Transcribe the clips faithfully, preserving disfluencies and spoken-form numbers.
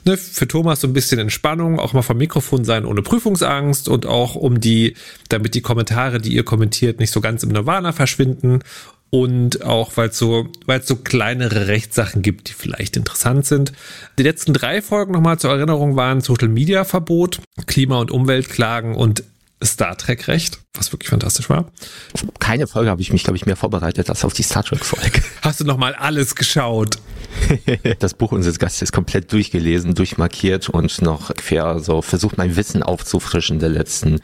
ne, für Thomas so ein bisschen Entspannung, auch mal vom Mikrofon sein ohne Prüfungsangst und auch um die, damit die Kommentare, die ihr kommentiert, nicht so ganz im Nirvana verschwinden. Und auch, weil es so, weil es so kleinere Rechtssachen gibt, die vielleicht interessant sind. Die letzten drei Folgen nochmal zur Erinnerung waren Social-Media-Verbot, Klima- und Umweltklagen und Star Trek-Recht, was wirklich fantastisch war. Keine Folge habe ich mich, glaube ich, mehr vorbereitet als auf die Star Trek-Folge. Hast du nochmal alles geschaut? Das Buch unseres Gastes komplett durchgelesen, durchmarkiert und noch quer so versucht, mein Wissen aufzufrischen der letzten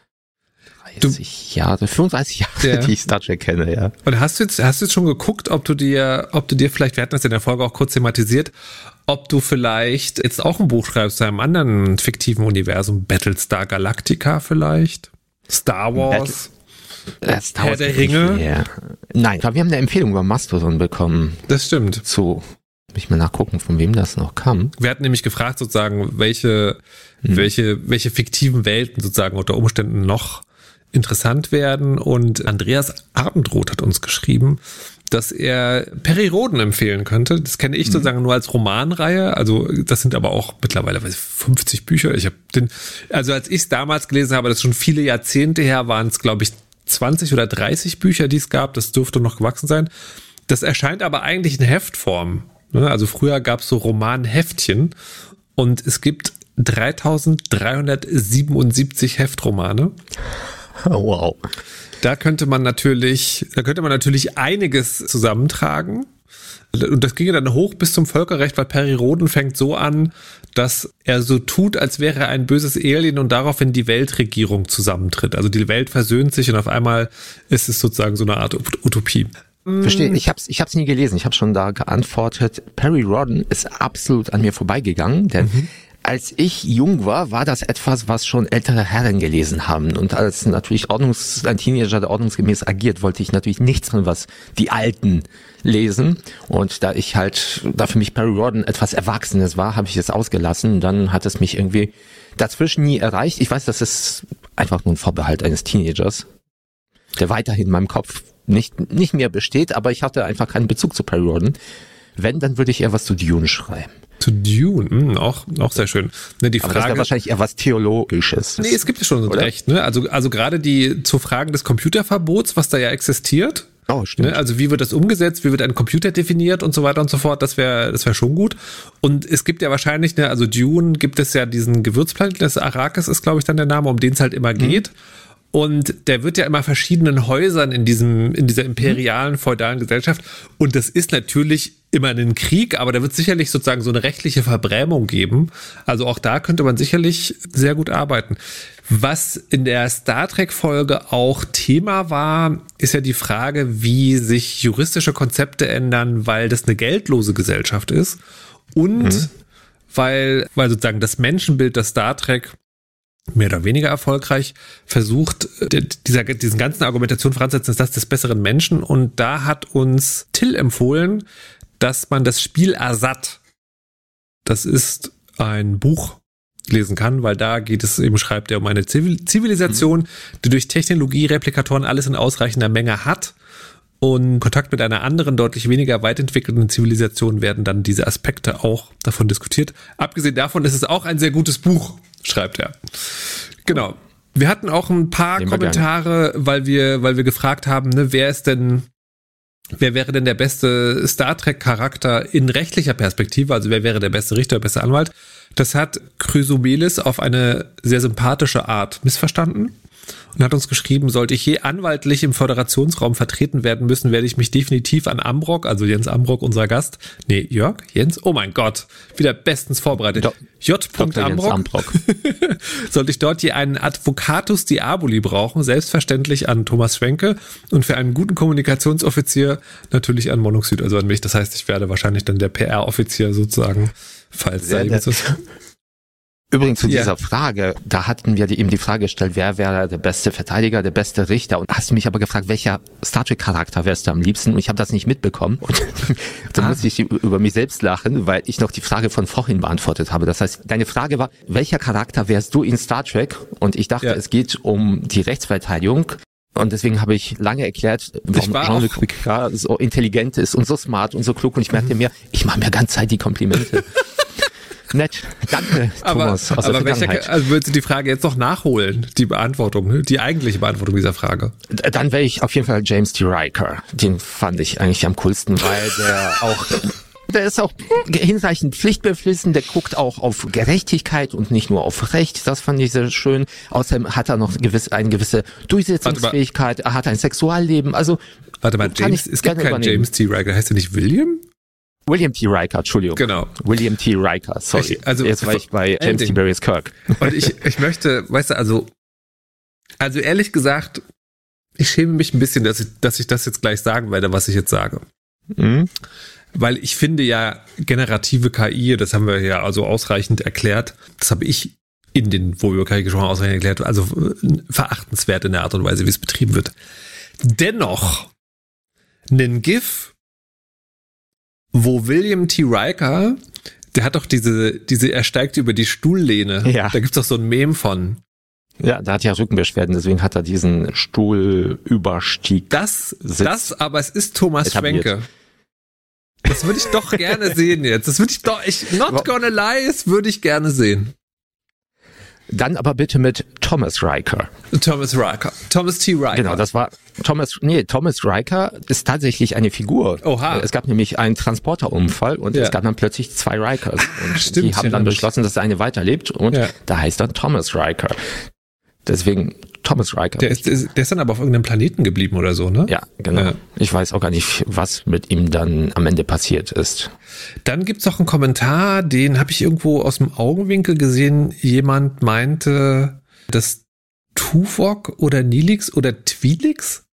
dreißig Jahre, fünfunddreißig Jahre, ja, die ich Star Trek kenne, ja. Und hast du jetzt, hast du jetzt schon geguckt, ob du dir, ob du dir vielleicht, wir hatten das in der Folge auch kurz thematisiert, ob du vielleicht jetzt auch ein Buch schreibst zu einem anderen fiktiven Universum, Battlestar Galactica vielleicht? Star Wars? Battle, äh, Star Wars Herr der Ringe? Ja. Nein, ich glaube, wir haben eine Empfehlung über Mastodon bekommen. Das stimmt. Zu, muss ich mal nachgucken, von wem das noch kam. Wir hatten nämlich gefragt sozusagen, welche, hm. welche, welche fiktiven Welten sozusagen unter Umständen noch interessant werden, und Andreas Abendroth hat uns geschrieben, dass er Perry Rhodan empfehlen könnte. Das kenne ich mhm. sozusagen nur als Romanreihe, also das sind aber auch mittlerweile fünfzig Bücher. Ich habe den, also als ich es damals gelesen habe, das ist schon viele Jahrzehnte her, waren es glaube ich zwanzig oder dreißig Bücher, die es gab, das dürfte noch gewachsen sein. Das erscheint aber eigentlich in Heftform. Also früher gab es so Romanheftchen und es gibt dreitausenddreihundertsiebenundsiebzig Heftromane. Oh, wow. Da könnte man natürlich, da könnte man natürlich einiges zusammentragen. Und das ginge dann hoch bis zum Völkerrecht, weil Perry Rhodan fängt so an, dass er so tut, als wäre er ein böses Alien und daraufhin die Weltregierung zusammentritt. Also die Welt versöhnt sich und auf einmal ist es sozusagen so eine Art Utopie. Verstehe, ich hab's, ich hab's nie gelesen. Ich habe schon da geantwortet. Perry Rhodan ist absolut an mir vorbeigegangen, denn mhm. als ich jung war, war das etwas, was schon ältere Herren gelesen haben. Und als natürlich Ordnungs, ein Teenager, der ordnungsgemäß agiert, wollte ich natürlich nichts von was die Alten lesen. Und da ich halt, da für mich Perry Rhodan etwas Erwachsenes war, habe ich es ausgelassen. Dann hat es mich irgendwie dazwischen nie erreicht. Ich weiß, das ist einfach nur ein Vorbehalt eines Teenagers, der weiterhin in meinem Kopf nicht, nicht mehr besteht. Aber ich hatte einfach keinen Bezug zu Perry Rhodan. Wenn, dann würde ich eher was zu Dune schreiben. Zu Dune, mh, auch, auch sehr schön. Ne, die Aber Frage, das wäre wahrscheinlich eher was Theologisches. Nee, es gibt ja schon recht. Ne? Also, also gerade die zu Fragen des Computerverbots, was da ja existiert. Oh, stimmt. Ne? Also wie wird das umgesetzt, wie wird ein Computer definiert und so weiter und so fort. Das wäre das wäre schon gut. Und es gibt ja wahrscheinlich, ne, also Dune gibt es ja diesen Gewürzplaneten, das Arrakis ist, glaube ich, dann der Name, um den es halt immer geht. Mhm. Und der wird ja immer verschiedenen Häusern in diesem, in dieser imperialen, feudalen Gesellschaft. Und das ist natürlich immer ein Krieg, aber da wird sicherlich sozusagen so eine rechtliche Verbrämung geben. Also auch da könnte man sicherlich sehr gut arbeiten. Was in der Star Trek-Folge auch Thema war, ist ja die Frage, wie sich juristische Konzepte ändern, weil das eine geldlose Gesellschaft ist. Und mhm. weil, weil sozusagen das Menschenbild der Star Trek mehr oder weniger erfolgreich versucht, dieser, diesen ganzen Argumentation voranzusetzen, ist das des besseren Menschen. Und da hat uns Till empfohlen, dass man das Spiel Asat, das ist ein Buch, lesen kann, weil da geht es eben, schreibt er, um eine Zivilisation, die durch Technologie, Replikatoren alles in ausreichender Menge hat. Und Kontakt mit einer anderen, deutlich weniger weit entwickelten Zivilisation werden dann diese Aspekte auch davon diskutiert. Abgesehen davon ist es auch ein sehr gutes Buch, schreibt er. Genau. Wir hatten auch ein paar Nehmen Kommentare, wir weil wir, weil wir gefragt haben, ne, wer ist denn, wer wäre denn der beste Star Trek-Charakter in rechtlicher Perspektive? Also wer wäre der beste Richter, der beste Anwalt? Das hat Chrysobelis auf eine sehr sympathische Art missverstanden und hat uns geschrieben, sollte ich je anwaltlich im Föderationsraum vertreten werden müssen, werde ich mich definitiv an Ambrock, also Jens Ambrock, unser Gast, nee, Jörg, Jens, oh mein Gott, wieder bestens vorbereitet, Do- J. Ambrock, Ambrock. Sollte ich dort je einen Advocatus Diaboli brauchen, selbstverständlich an Thomas Schwenke und für einen guten Kommunikationsoffizier natürlich an Monoxid, also an mich. Das heißt, ich werde wahrscheinlich dann der P R-Offizier sozusagen, falls da jemand ist. Übrigens zu dieser ja. Frage, da hatten wir die, eben die Frage gestellt, wer wäre der beste Verteidiger, der beste Richter? Und hast du mich aber gefragt, welcher Star Trek-Charakter wärst du am liebsten? Und ich habe das nicht mitbekommen. Und dann ah. musste ich über mich selbst lachen, weil ich noch die Frage von vorhin beantwortet habe. Das heißt, deine Frage war, welcher Charakter wärst du in Star Trek? Und ich dachte, ja. es geht um die Rechtsverteidigung. Und deswegen habe ich lange erklärt, warum Jean-Luc Picard so intelligent ist und so smart und so klug. Und ich merkte mhm. mir, ich mache mir ganz Zeit die Komplimente. Nett. Danke, Thomas. Aber, aber welche, also würdest du die Frage jetzt noch nachholen, die Beantwortung, die eigentliche Beantwortung dieser Frage? Dann wäre ich auf jeden Fall James T. Riker. Den fand ich eigentlich am coolsten, weil der auch... Der ist auch hinreichend pflichtbeflissen, der guckt auch auf Gerechtigkeit und nicht nur auf Recht. Das fand ich sehr schön. Außerdem hat er noch gewiss, eine gewisse Durchsetzungsfähigkeit, er hat ein Sexualleben. Also Warte mal, James, es gibt keinen übernehmen. James T. Riker, heißt er nicht William? William T. Riker, Entschuldigung. Genau. William T. Riker, sorry. Ich, also, Jetzt war ich bei James T. Barrios Kirk. Und ich, ich möchte, weißt du, also, also ehrlich gesagt, ich schäme mich ein bisschen, dass ich, dass ich das jetzt gleich sagen werde, was ich jetzt sage. Mhm. Weil ich finde ja, generative K I, das haben wir ja also ausreichend erklärt, das habe ich in den Vorüber-K I schon ausreichend erklärt, also verachtenswert in der Art und Weise, wie es betrieben wird. Dennoch, einen GIF, wo William T. Riker, der hat doch diese, diese, er steigt über die Stuhllehne, ja. Da gibt's doch so ein Meme von. Ja, da hat ja Rückenbeschwerden, deswegen hat er diesen Stuhlüberstieg. Das, das, aber es ist Thomas etabliert. Schwenke. Das würde ich doch gerne sehen jetzt. Das würde ich doch, ich, not gonna lie, das würde ich gerne sehen. Dann aber bitte mit Thomas Riker. Thomas Riker. Thomas T. Riker. Genau, das war Thomas, nee, Thomas Riker ist tatsächlich eine Figur. Oha. Es gab nämlich einen Transporterunfall und ja. Es gab dann plötzlich zwei Rikers. Und Stimmt, die haben dann beschlossen, dass der eine weiterlebt und ja. da heißt dann Thomas Riker. Deswegen Thomas Riker. Der ist, der ist dann aber auf irgendeinem Planeten geblieben oder so, ne? Ja, genau. Ja. Ich weiß auch gar nicht, was mit ihm dann am Ende passiert ist. Dann gibt's noch einen Kommentar, den habe ich irgendwo aus dem Augenwinkel gesehen. Jemand meinte, dass Tuvok oder Nilix oder Twi'lix?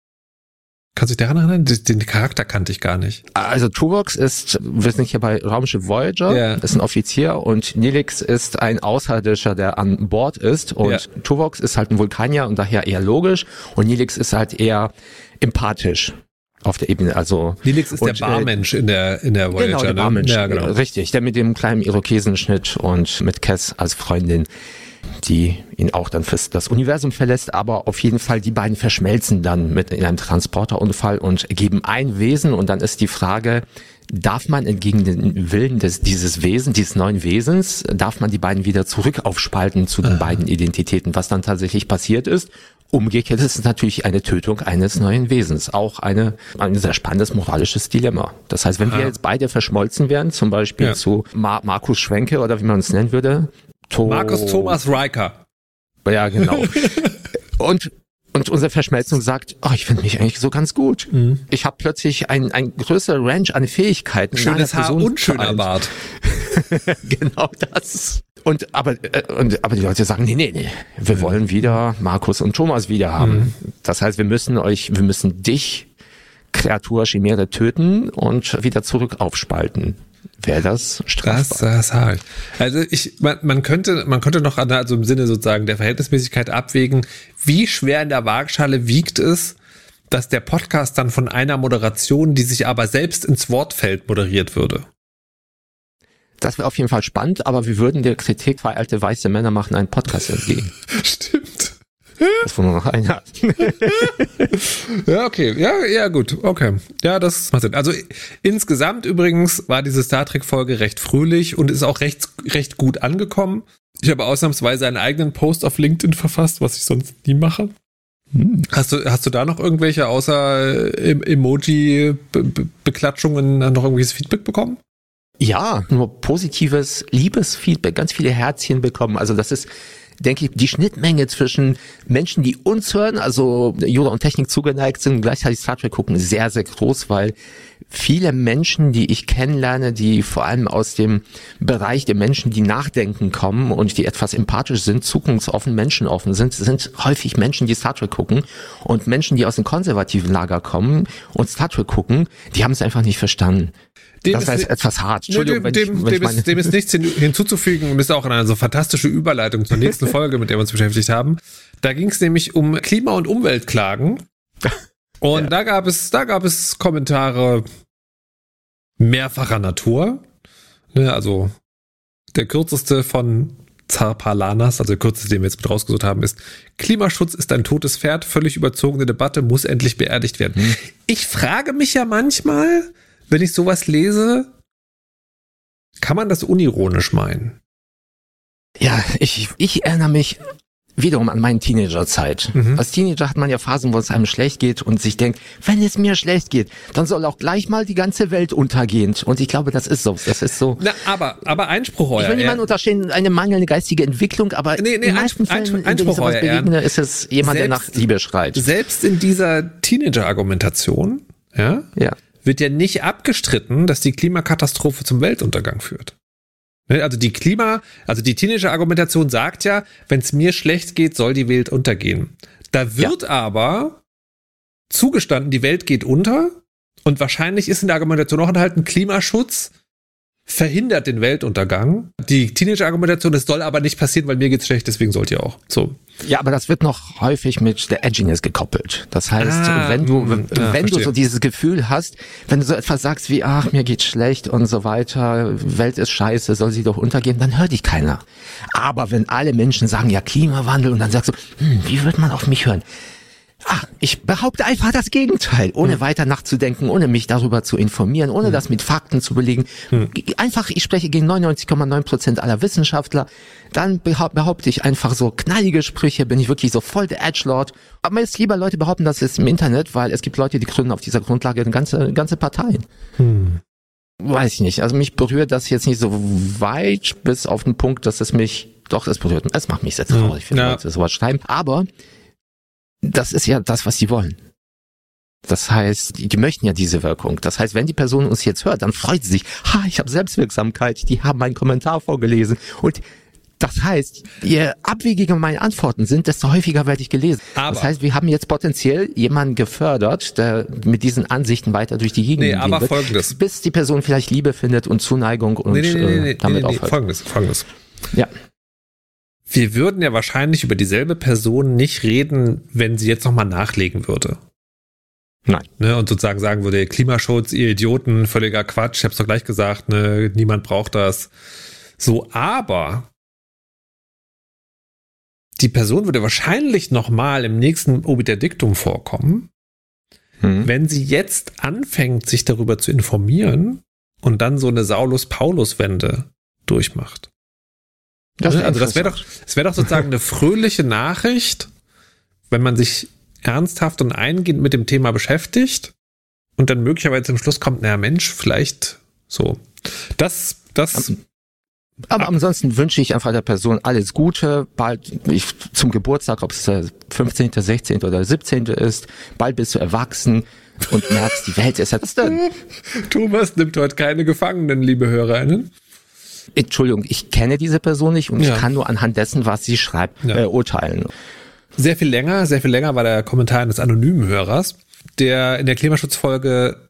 Kannst du dich daran erinnern? Den Charakter kannte ich gar nicht. Also Tuvok ist, wir sind hier bei Raumschiff Voyager, ja. Ist ein Offizier und Nilix ist ein Außerirdischer, der an Bord ist und ja. Tuvok ist halt ein Vulkanier und daher eher logisch und Nilix ist halt eher empathisch auf der Ebene. Also Nilix ist und, der Barmensch in der in der Voyager. Genau, der ne? Barmensch, ja, genau. Richtig, der mit dem kleinen Irokesenschnitt und mit Cass als Freundin, die ihn auch dann für das Universum verlässt, aber auf jeden Fall die beiden verschmelzen dann mit in einem Transporterunfall und geben ein Wesen und dann ist die Frage, darf man entgegen den Willen des, dieses Wesens, dieses neuen Wesens, darf man die beiden wieder zurück aufspalten zu den ah. beiden Identitäten, was dann tatsächlich passiert ist. Umgekehrt ist es natürlich eine Tötung eines neuen Wesens, auch eine, ein sehr spannendes moralisches Dilemma. Das heißt, wenn ah. wir jetzt beide verschmolzen wären, zum Beispiel ja. zu Mar- Markus Schwenke oder wie man es nennen würde, To- Markus Thomas Riker. Ja, genau. und und unsere Verschmelzung sagt, oh, ich finde mich eigentlich so ganz gut. Mhm. Ich habe plötzlich ein ein größerer Range an Fähigkeiten. Schönes Haar und schöner Bart. Genau das. Und aber äh, und aber die Leute sagen, nee, nee, nee, wir wollen wieder Markus und Thomas wieder haben. Mhm. Das heißt, wir müssen euch, wir müssen dich, Kreatur Chimäre, töten und wieder zurück aufspalten. Wäre das strafbar? Das, das habe ich. Also ich, man, man könnte, man könnte noch an, also im Sinne sozusagen der Verhältnismäßigkeit abwägen, wie schwer in der Waagschale wiegt es, dass der Podcast dann von einer Moderation, die sich aber selbst ins Wort fällt, moderiert würde. Das wäre auf jeden Fall spannend, aber wir würden der Kritik, zwei alte weiße Männer machen einen Podcast entgegen. Stimmt. Das war nur noch einer. Ja, okay. Ja, ja, gut. Okay. Ja, das macht Sinn. Also insgesamt übrigens war diese Star Trek-Folge recht fröhlich und ist auch recht, recht gut angekommen. Ich habe ausnahmsweise einen eigenen Post auf LinkedIn verfasst, was ich sonst nie mache. Hm. Hast du, hast du da noch irgendwelche außer Emoji-Beklatschungen noch irgendwelches Feedback bekommen? Ja, nur positives Liebesfeedback, ganz viele Herzchen bekommen. Also das ist, denke ich, die Schnittmenge zwischen Menschen, die uns hören, also Yoda und Technik zugeneigt sind und gleichzeitig Star Trek gucken, sehr, sehr groß, weil viele Menschen, die ich kennenlerne, die vor allem aus dem Bereich der Menschen, die nachdenken kommen und die etwas empathisch sind, zukunftsoffen, menschenoffen sind, sind häufig Menschen, die Star Trek gucken und Menschen, die aus dem konservativen Lager kommen und Star Trek gucken, die haben es einfach nicht verstanden. Dem das heißt etwas hart. Entschuldigung, dem, dem, wenn ich, wenn dem, ich ist, dem ist nichts hinzuzufügen. Das ist auch eine so fantastische Überleitung zur nächsten Folge, mit der wir uns beschäftigt haben. Da ging es nämlich um Klima- und Umweltklagen. Und ja. da gab es, da gab es Kommentare mehrfacher Natur. Also der kürzeste von Zarpalanas, also der kürzeste, den wir jetzt mit rausgesucht haben, ist: Klimaschutz ist ein totes Pferd, völlig überzogene Debatte, muss endlich beerdigt werden. Hm. Ich frage mich ja manchmal, wenn ich sowas lese, Kann man das unironisch meinen? Ja, ich, ich erinnere mich wiederum an meine Teenagerzeit. Mhm. Als Teenager hat man ja Phasen, wo es einem schlecht geht und sich denkt, wenn es mir schlecht geht, dann soll auch gleich mal die ganze Welt untergehen. Und ich glaube, das ist so. Das ist so. Na, aber, aber Einspruch, euer Ich will niemandem unterstellen, eine mangelnde geistige Entwicklung, aber nee, nee, in den meisten Einspruch, Fällen, Einspruch, in denen ich sowas begegne, ist es jemand, selbst, der nach Liebe schreit. Selbst in dieser Teenager-Argumentation, ja, ja. wird ja nicht abgestritten, dass die Klimakatastrophe zum Weltuntergang führt. Also die Klima, also die Teenager-Argumentation sagt ja, wenn es mir schlecht geht, soll die Welt untergehen. Da wird ja. aber zugestanden, die Welt geht unter und wahrscheinlich ist in der Argumentation auch enthalten, Klimaschutz verhindert den Weltuntergang. Die Teenager-Argumentation, das soll aber nicht passieren, weil mir geht's schlecht, deswegen sollt ihr auch. So. Ja, aber das wird noch häufig mit der Edginess gekoppelt. Das heißt, ah, wenn du, wenn, ja, wenn du so dieses Gefühl hast, wenn du so etwas sagst wie, ach, mir geht's schlecht und so weiter, Welt ist scheiße, soll sie doch untergehen, dann hört dich keiner. Aber wenn alle Menschen sagen, ja, Klimawandel, und dann sagst du, hm, wie wird man auf mich hören? Ach, ich behaupte einfach das Gegenteil, ohne hm. weiter nachzudenken, ohne mich darüber zu informieren, ohne hm. das mit Fakten zu belegen. Hm. Einfach, ich spreche gegen neunundneunzig Komma neun Prozent aller Wissenschaftler. Dann behaupte ich einfach so knallige Sprüche, bin ich wirklich so voll der Edgelord. Aber jetzt lieber Leute behaupten, das ist im Internet, weil es gibt Leute, die gründen auf dieser Grundlage eine ganze, ganze Parteien. Hm. Weiß ich nicht. Also mich berührt das jetzt nicht so weit bis auf den Punkt, dass es mich, doch, es berührt, es macht mich sehr traurig, ich finde, ja. Leute sowas schreiben. Aber das ist ja das, was sie wollen. Das heißt, die, die möchten ja diese Wirkung. Das heißt, wenn die Person uns jetzt hört, dann freut sie sich. Ha, ich habe Selbstwirksamkeit. Die haben meinen Kommentar vorgelesen. Und das heißt, je abwegiger meine Antworten sind, desto häufiger werde ich gelesen. Aber das heißt, wir haben jetzt potenziell jemanden gefördert, der mit diesen Ansichten weiter durch die Gegend nee, gehen aber wird, folgendes. bis die Person vielleicht Liebe findet und Zuneigung und nee, nee, nee, nee, äh, damit nee, nee, aufhört. Folgendes, folgendes. Ja. Wir würden ja wahrscheinlich über dieselbe Person nicht reden, wenn sie jetzt nochmal nachlegen würde. Nein. Ne, und sozusagen sagen würde, Klimaschutz, ihr Idioten, völliger Quatsch, ich hab's doch gleich gesagt, ne, niemand braucht das. So, aber die Person würde wahrscheinlich nochmal im nächsten Obiter Dictum vorkommen, hm. wenn sie jetzt anfängt, sich darüber zu informieren und dann so eine Saulus-Paulus-Wende durchmacht. Das also das wäre doch, es wäre doch sozusagen eine fröhliche Nachricht, wenn man sich ernsthaft und eingehend mit dem Thema beschäftigt und dann möglicherweise zum Schluss kommt, naja Mensch, vielleicht so. Das, das. Aber ab. ansonsten wünsche ich einfach der Person alles Gute, bald ich, zum Geburtstag, ob es der fünfzehnte, sechzehnte oder siebzehnte ist, bald bist du erwachsen und merkst, die Welt ist jetzt dann. Thomas nimmt heute keine Gefangenen, liebe Hörerinnen. Entschuldigung, ich kenne diese Person nicht und ja. ich kann nur anhand dessen, was sie schreibt, ja. äh, urteilen. Sehr viel länger, sehr viel länger war der Kommentar eines anonymen Hörers, der in der Klimaschutzfolge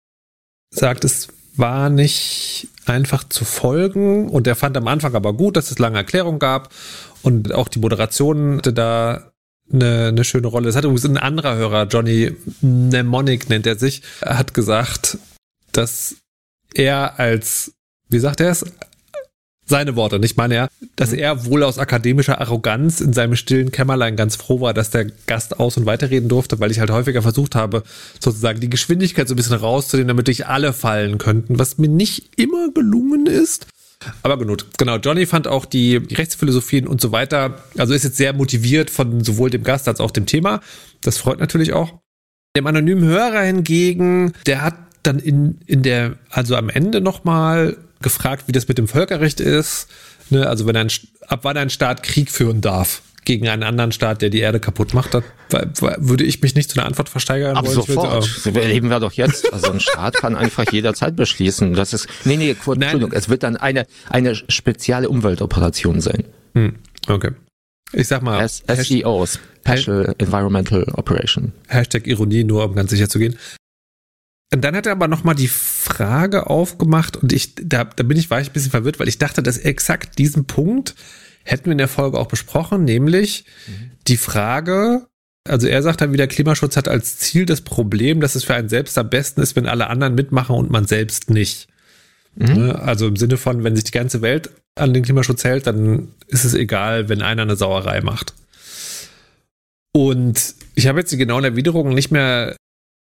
sagt, es war nicht einfach zu folgen und der fand am Anfang aber gut, dass es lange Erklärungen gab und auch die Moderation hatte da eine, eine schöne Rolle. Das hat übrigens ein anderer Hörer, Johnny Mnemonic nennt er sich, hat gesagt, dass er als, wie sagt er es, seine Worte, nicht meine er, dass er wohl aus akademischer Arroganz in seinem stillen Kämmerlein ganz froh war, dass der Gast aus- und weiterreden durfte, weil ich halt häufiger versucht habe, sozusagen die Geschwindigkeit so ein bisschen rauszunehmen, damit nicht alle fallen könnten, was mir nicht immer gelungen ist. Aber gut, genau, Johnny fand auch die Rechtsphilosophien und so weiter, also ist jetzt sehr motiviert von sowohl dem Gast als auch dem Thema. Das freut natürlich auch. Dem anonymen Hörer hingegen, der hat dann in, in der, also am Ende nochmal gefragt, wie das mit dem Völkerrecht ist, ne? Also wenn ein, ab wann ein Staat Krieg führen darf gegen einen anderen Staat, der die Erde kaputt macht, da würde ich mich nicht zu einer Antwort versteigern wollen. Aber sofort. Das erleben wir doch jetzt. Also ein Staat kann einfach jederzeit beschließen. Das ist, nee, nee, Entschuldigung, es wird dann eine, eine spezielle Umweltoperation sein. Hm, okay. Ich sag mal. S E O, Special Environmental Operation. Hashtag Ironie, nur um ganz sicher zu gehen. Und dann hat er aber nochmal die Frage aufgemacht und ich, da, da bin ich, war ich ein bisschen verwirrt, weil ich dachte, dass exakt diesen Punkt hätten wir in der Folge auch besprochen, nämlich mhm. die Frage, also er sagt dann wieder, Klimaschutz hat als Ziel das Problem, dass es für einen selbst am besten ist, wenn alle anderen mitmachen und man selbst nicht. Mhm. Also im Sinne von, wenn sich die ganze Welt an den Klimaschutz hält, dann ist es egal, wenn einer eine Sauerei macht. Und ich habe jetzt die genauen Erwiderungen nicht mehr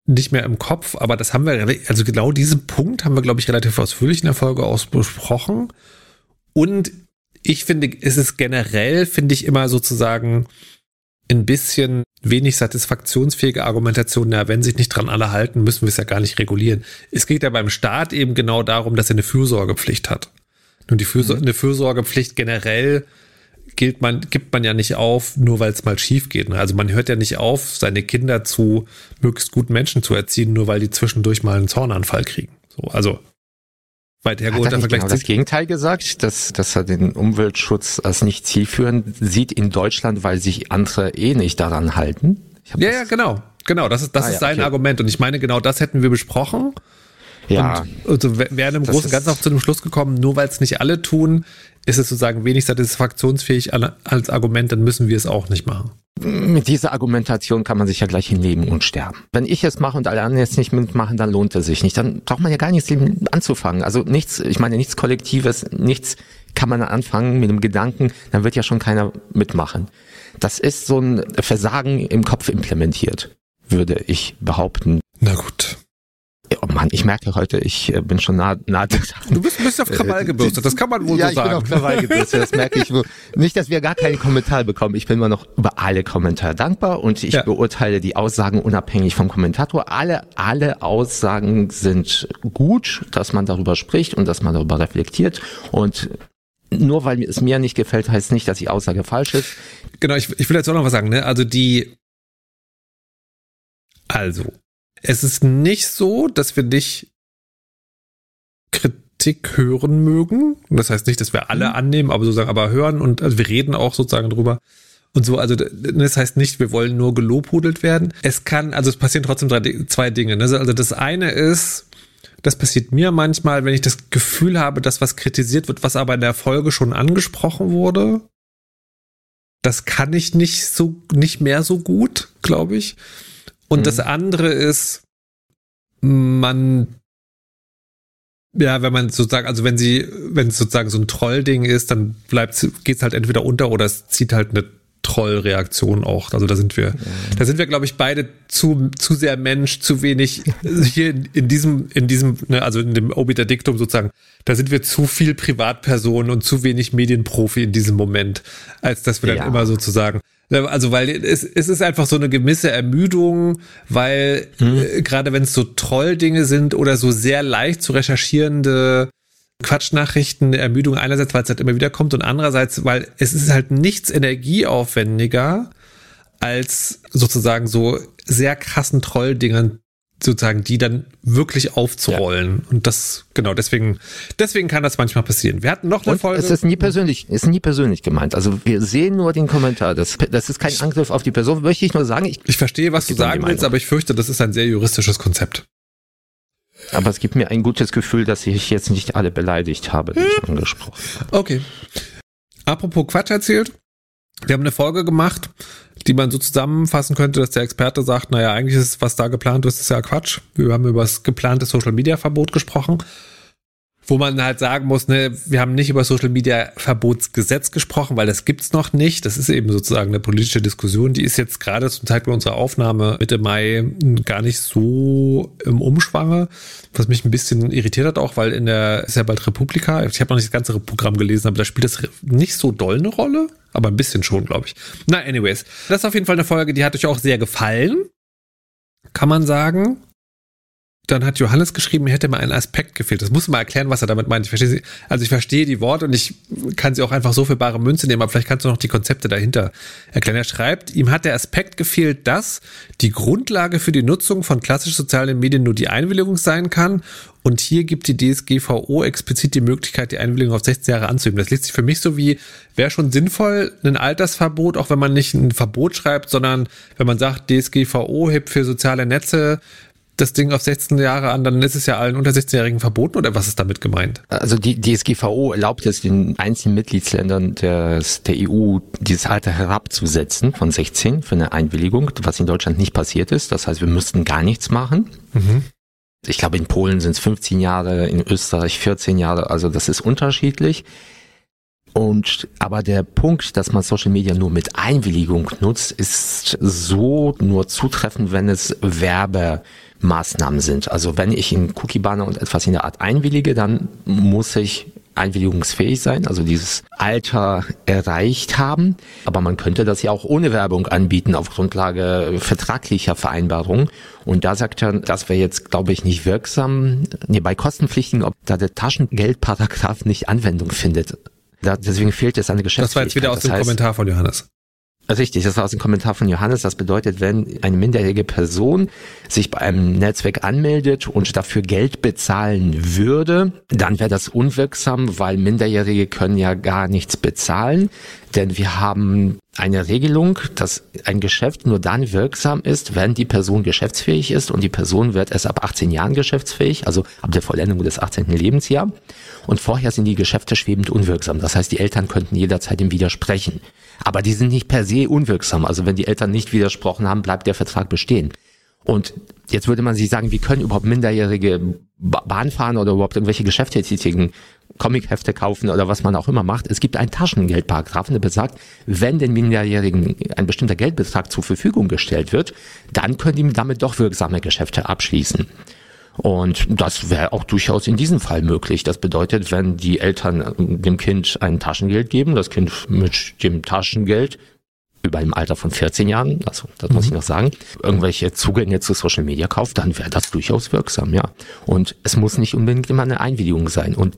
nicht mehr im Kopf, aber das haben wir, also genau diesen Punkt haben wir, glaube ich, relativ ausführlich in der Folge auch besprochen. Und ich finde, es ist generell, finde ich immer sozusagen ein bisschen wenig satisfaktionsfähige Argumentation. Na, wenn sich nicht dran alle halten, müssen wir es ja gar nicht regulieren. Es geht ja beim Staat eben genau darum, dass er eine Fürsorgepflicht hat. Und die Fürsor- mhm. eine Fürsorgepflicht generell gilt man, gibt man ja nicht auf, nur weil es mal schief geht. Also man hört ja nicht auf, seine Kinder zu möglichst guten Menschen zu erziehen, nur weil die zwischendurch mal einen Zornanfall kriegen. So, also weit hergeholter Vergleich. Hat er das Gegenteil gesagt, dass, dass er den Umweltschutz als nicht zielführend sieht in Deutschland, weil sich andere eh nicht daran halten? Ja, ja, genau. Genau, das ist, das ah, ist ja, sein okay. Argument. Und ich meine, genau das hätten wir besprochen. Ja. Und also wären im Großen und Ganzen auch zu dem Schluss gekommen, nur weil es nicht alle tun, ist es sozusagen wenig satisfaktionsfähig als Argument, dann müssen wir es auch nicht machen. Mit dieser Argumentation kann man sich ja gleich hinleben und sterben. Wenn ich es mache und alle anderen jetzt nicht mitmachen, dann lohnt es sich nicht. Dann braucht man ja gar nichts anzufangen. Also nichts, ich meine nichts Kollektives, nichts kann man anfangen mit dem Gedanken, dann wird ja schon keiner mitmachen. Das ist so ein Versagen im Kopf implementiert, würde ich behaupten. Na gut. Oh Mann, ich merke heute, ich bin schon nah, nah dran. Du bist, bist auf Krawall gebürstet, das kann man wohl ja, so sagen. Ja, ich bin auf Krawall gebürstet, das merke ich. Nicht, dass wir gar keinen Kommentar bekommen. Ich bin immer noch über alle Kommentare dankbar und ich ja. beurteile die Aussagen unabhängig vom Kommentator. Alle, alle Aussagen sind gut, dass man darüber spricht und dass man darüber reflektiert. Und nur weil es mir nicht gefällt, heißt nicht, dass die Aussage falsch ist. Genau, ich, ich will jetzt auch noch was sagen, ne? Also die, also, es ist nicht so, dass wir nicht Kritik hören mögen. Das heißt nicht, dass wir alle mhm. annehmen, aber sozusagen aber hören und also wir reden auch sozusagen drüber und so. Also das heißt nicht, wir wollen nur gelobhudelt werden. Es kann, also es passieren trotzdem drei, zwei Dinge. Ne? Also das eine ist, das passiert mir manchmal, wenn ich das Gefühl habe, dass was kritisiert wird, was aber in der Folge schon angesprochen wurde. Das kann ich nicht so, nicht mehr so gut, glaube ich. Und mhm. das andere ist, man, ja, wenn man sozusagen, also wenn sie, wenn es sozusagen so ein Trollding ist, dann bleibt, geht's halt entweder unter oder es zieht halt eine Trollreaktion auch. Also da sind wir, mhm. da sind wir, glaube ich, beide zu, zu sehr Mensch, zu wenig hier in, in diesem, in diesem, ne, also in dem Obiter Dictum sozusagen, da sind wir zu viel Privatperson und zu wenig Medienprofi in diesem Moment, als dass wir dann ja. immer sozusagen, also weil es, es ist einfach so eine gewisse Ermüdung, weil mhm. äh, gerade wenn es so Trolldinge sind oder so sehr leicht zu recherchierende Quatschnachrichten, eine Ermüdung einerseits, weil es halt immer wieder kommt und andererseits, weil es ist halt nichts energieaufwendiger als sozusagen so sehr krassen Trolldingern sozusagen, die dann wirklich aufzurollen. Ja. Und das, genau, deswegen, deswegen kann das manchmal passieren. Wir hatten noch eine und Folge. Es ist nie persönlich, ist nie persönlich gemeint. Also wir sehen nur den Kommentar. Das, das ist kein Angriff auf die Person, möchte ich nur sagen. Ich, ich verstehe, was du sagen willst, aber ich fürchte, das ist ein sehr juristisches Konzept. Aber es gibt mir ein gutes Gefühl, dass ich jetzt nicht alle beleidigt habe, die ich angesprochen habe. Okay. Apropos Quatsch erzählt. Wir haben eine Folge gemacht, die man so zusammenfassen könnte, dass der Experte sagt, naja, eigentlich ist, was da geplant ist, ist ja Quatsch. Wir haben über das geplante Social-Media-Verbot gesprochen, wo man halt sagen muss, ne, wir haben nicht über Social-Media-Verbotsgesetz gesprochen, weil das gibt's noch nicht. Das ist eben sozusagen eine politische Diskussion. Die ist jetzt gerade zum Zeitpunkt unserer Aufnahme Mitte Mai gar nicht so im Umschwange, was mich ein bisschen irritiert hat auch, weil in der, ist ja bald Republika, ich habe noch nicht das ganze Programm gelesen, aber da spielt das nicht so doll eine Rolle, aber ein bisschen schon, glaube ich. Na, anyways, das ist auf jeden Fall eine Folge, die hat euch auch sehr gefallen, kann man sagen. Dann hat Johannes geschrieben, mir hätte mal ein Aspekt gefehlt. Das muss man mal erklären, was er damit meint. Ich verstehe sie, also ich verstehe die Worte und ich kann sie auch einfach so für bare Münze nehmen, aber vielleicht kannst du noch die Konzepte dahinter erklären. Er schreibt, ihm hat der Aspekt gefehlt, dass die Grundlage für die Nutzung von klassischen sozialen Medien nur die Einwilligung sein kann. Und hier gibt die D S G V O explizit die Möglichkeit, die Einwilligung auf sechzehn Jahre anzuheben. Das liest sich für mich so wie, wäre schon sinnvoll, ein Altersverbot, auch wenn man nicht ein Verbot schreibt, sondern wenn man sagt, D S G V O hebt für soziale Netze das Ding auf sechzehn Jahre an, dann ist es ja allen unter sechzehnjährigen verboten, oder was ist damit gemeint? Also die D S G V O erlaubt es den einzelnen Mitgliedsländern des, der E U, dieses Alter herabzusetzen von sechzehn für eine Einwilligung, was in Deutschland nicht passiert ist. Das heißt, wir müssten gar nichts machen. Mhm. Ich glaube, in Polen sind es fünfzehn Jahre, in Österreich vierzehn Jahre, also das ist unterschiedlich. Und aber der Punkt, dass man Social Media nur mit Einwilligung nutzt, ist so nur zutreffend, wenn es Werbe Maßnahmen sind. Also wenn ich in Cookie-Banner und etwas in der Art einwillige, dann muss ich einwilligungsfähig sein, also dieses Alter erreicht haben. Aber man könnte das ja auch ohne Werbung anbieten, auf Grundlage vertraglicher Vereinbarungen. Und da sagt er, das wäre jetzt, glaube ich, nicht wirksam. Nee, bei Kostenpflichtigen, ob da der Taschengeldparagraph nicht Anwendung findet. Da, deswegen fehlt es an der Geschäftsfähigkeit. Das war jetzt wieder aus das dem heißt, Kommentar von Johannes. Richtig, das war aus dem Kommentar von Johannes. Das bedeutet, wenn eine minderjährige Person sich bei einem Netzwerk anmeldet und dafür Geld bezahlen würde, dann wäre das unwirksam, weil Minderjährige können ja gar nichts bezahlen. Denn wir haben eine Regelung, dass ein Geschäft nur dann wirksam ist, wenn die Person geschäftsfähig ist. Und die Person wird erst ab achtzehn Jahren geschäftsfähig, also ab der Vollendung des achtzehnten Lebensjahres. Und vorher sind die Geschäfte schwebend unwirksam. Das heißt, die Eltern könnten jederzeit ihm widersprechen. Aber die sind nicht per se unwirksam. Also wenn die Eltern nicht widersprochen haben, bleibt der Vertrag bestehen. Und jetzt würde man sich sagen, wie können überhaupt Minderjährige Bahn fahren oder überhaupt irgendwelche Geschäfte tätigen, Comichefte kaufen oder was man auch immer macht. Es gibt einen Taschengeldparagraphen, der besagt, wenn den Minderjährigen ein bestimmter Geldbetrag zur Verfügung gestellt wird, dann können die damit doch wirksame Geschäfte abschließen. Und das wäre auch durchaus in diesem Fall möglich. Das bedeutet, wenn die Eltern dem Kind ein Taschengeld geben, das Kind mit dem Taschengeld über im Alter von vierzehn Jahren, also das muss ich noch sagen, irgendwelche Zugänge zu Social Media kauft, dann wäre das durchaus wirksam, ja. Und es muss nicht unbedingt immer eine Einwilligung sein. Und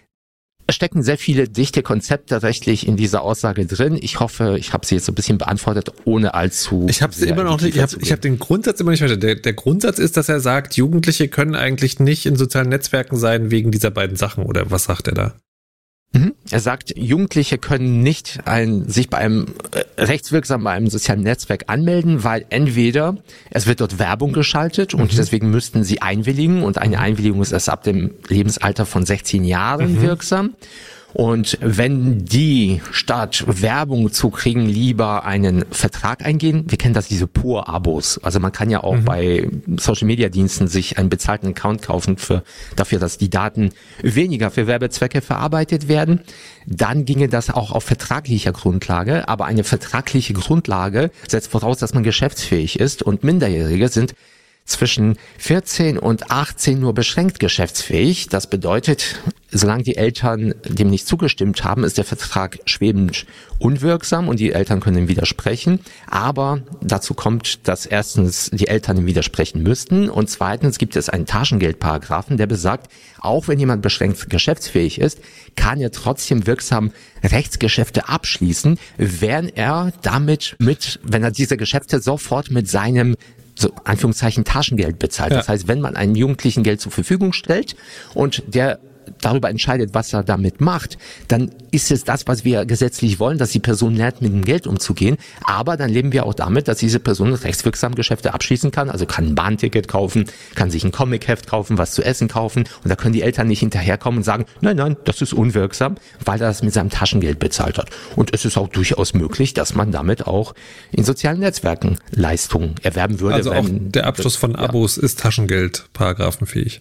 es stecken sehr viele dichte Konzepte rechtlich in dieser Aussage drin. Ich hoffe, ich habe sie jetzt so ein bisschen beantwortet, ohne allzu. Ich habe sie immer noch nicht. Ich habe ich hab den Grundsatz immer nicht verstanden. Der, der Grundsatz ist, dass er sagt, Jugendliche können eigentlich nicht in sozialen Netzwerken sein wegen dieser beiden Sachen. Oder was sagt er da? Mhm. Er sagt, Jugendliche können nicht ein, sich bei einem äh, rechtswirksam bei einem sozialen Netzwerk anmelden, weil entweder es wird dort Werbung geschaltet und mhm. deswegen müssten sie einwilligen und eine Einwilligung ist erst ab dem Lebensalter von sechzehn Jahren mhm. wirksam. Und wenn die statt Werbung zu kriegen lieber einen Vertrag eingehen, wir kennen das, diese Pur-Abos. Also man kann ja auch mhm. bei Social-Media-Diensten sich einen bezahlten Account kaufen für dafür, dass die Daten weniger für Werbezwecke verarbeitet werden. Dann ginge das auch auf vertraglicher Grundlage. Aber eine vertragliche Grundlage setzt voraus, dass man geschäftsfähig ist und Minderjährige sind zwischen vierzehn und achtzehn nur beschränkt geschäftsfähig. Das bedeutet, solange die Eltern dem nicht zugestimmt haben, ist der Vertrag schwebend unwirksam und die Eltern können ihm widersprechen. Aber dazu kommt, dass erstens die Eltern ihm widersprechen müssten und zweitens gibt es einen Taschengeldparagraphen, der besagt, auch wenn jemand beschränkt geschäftsfähig ist, kann er trotzdem wirksam Rechtsgeschäfte abschließen, wenn er damit mit, wenn er diese Geschäfte sofort mit seinem so Anführungszeichen Taschengeld bezahlt. Ja. Das heißt, wenn man einem Jugendlichen Geld zur Verfügung stellt und der darüber entscheidet, was er damit macht, dann ist es das, was wir gesetzlich wollen, dass die Person lernt, mit dem Geld umzugehen. Aber dann leben wir auch damit, dass diese Person rechtswirksam Geschäfte abschließen kann. Also kann ein Bahnticket kaufen, kann sich ein Comicheft kaufen, was zu essen kaufen. Und da können die Eltern nicht hinterherkommen und sagen, nein, nein, das ist unwirksam, weil er das mit seinem Taschengeld bezahlt hat. Und es ist auch durchaus möglich, dass man damit auch in sozialen Netzwerken Leistungen erwerben würde. Also auch der Abschluss von Abos ja. ist Taschengeld-paragraphenfähig.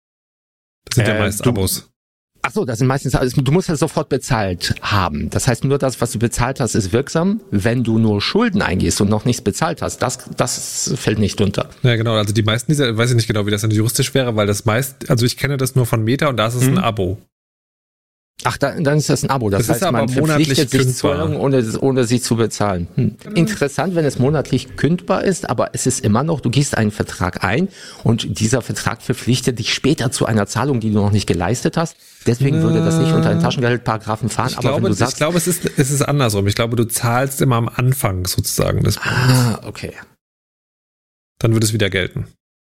Das sind ja äh, meist du, Abos. Ach so, das sind meistens, also du musst ja sofort bezahlt haben. Das heißt, nur das, was du bezahlt hast, ist wirksam. Wenn du nur Schulden eingehst und noch nichts bezahlt hast, das, das fällt nicht unter. Ja, genau. Also die meisten dieser, weiß ich nicht genau, wie das dann juristisch wäre, weil das meist, also ich kenne das nur von Meta und da ist es hm. ein Abo. Ach, da, dann ist das ein Abo. Das, das heißt, man verpflichtet sich zu, ohne, ohne sie zu bezahlen. Hm. Interessant, wenn es monatlich kündbar ist, aber es ist immer noch, du gehst einen Vertrag ein und dieser Vertrag verpflichtet dich später zu einer Zahlung, die du noch nicht geleistet hast. Deswegen äh, würde das nicht unter den Taschengeldparagraphen fahren. Ich aber glaube, wenn du sagst, ich glaube, es ist, es ist andersrum. Ich glaube, du zahlst immer am Anfang sozusagen des Monats. Ah, okay. Dann würde es wieder gelten.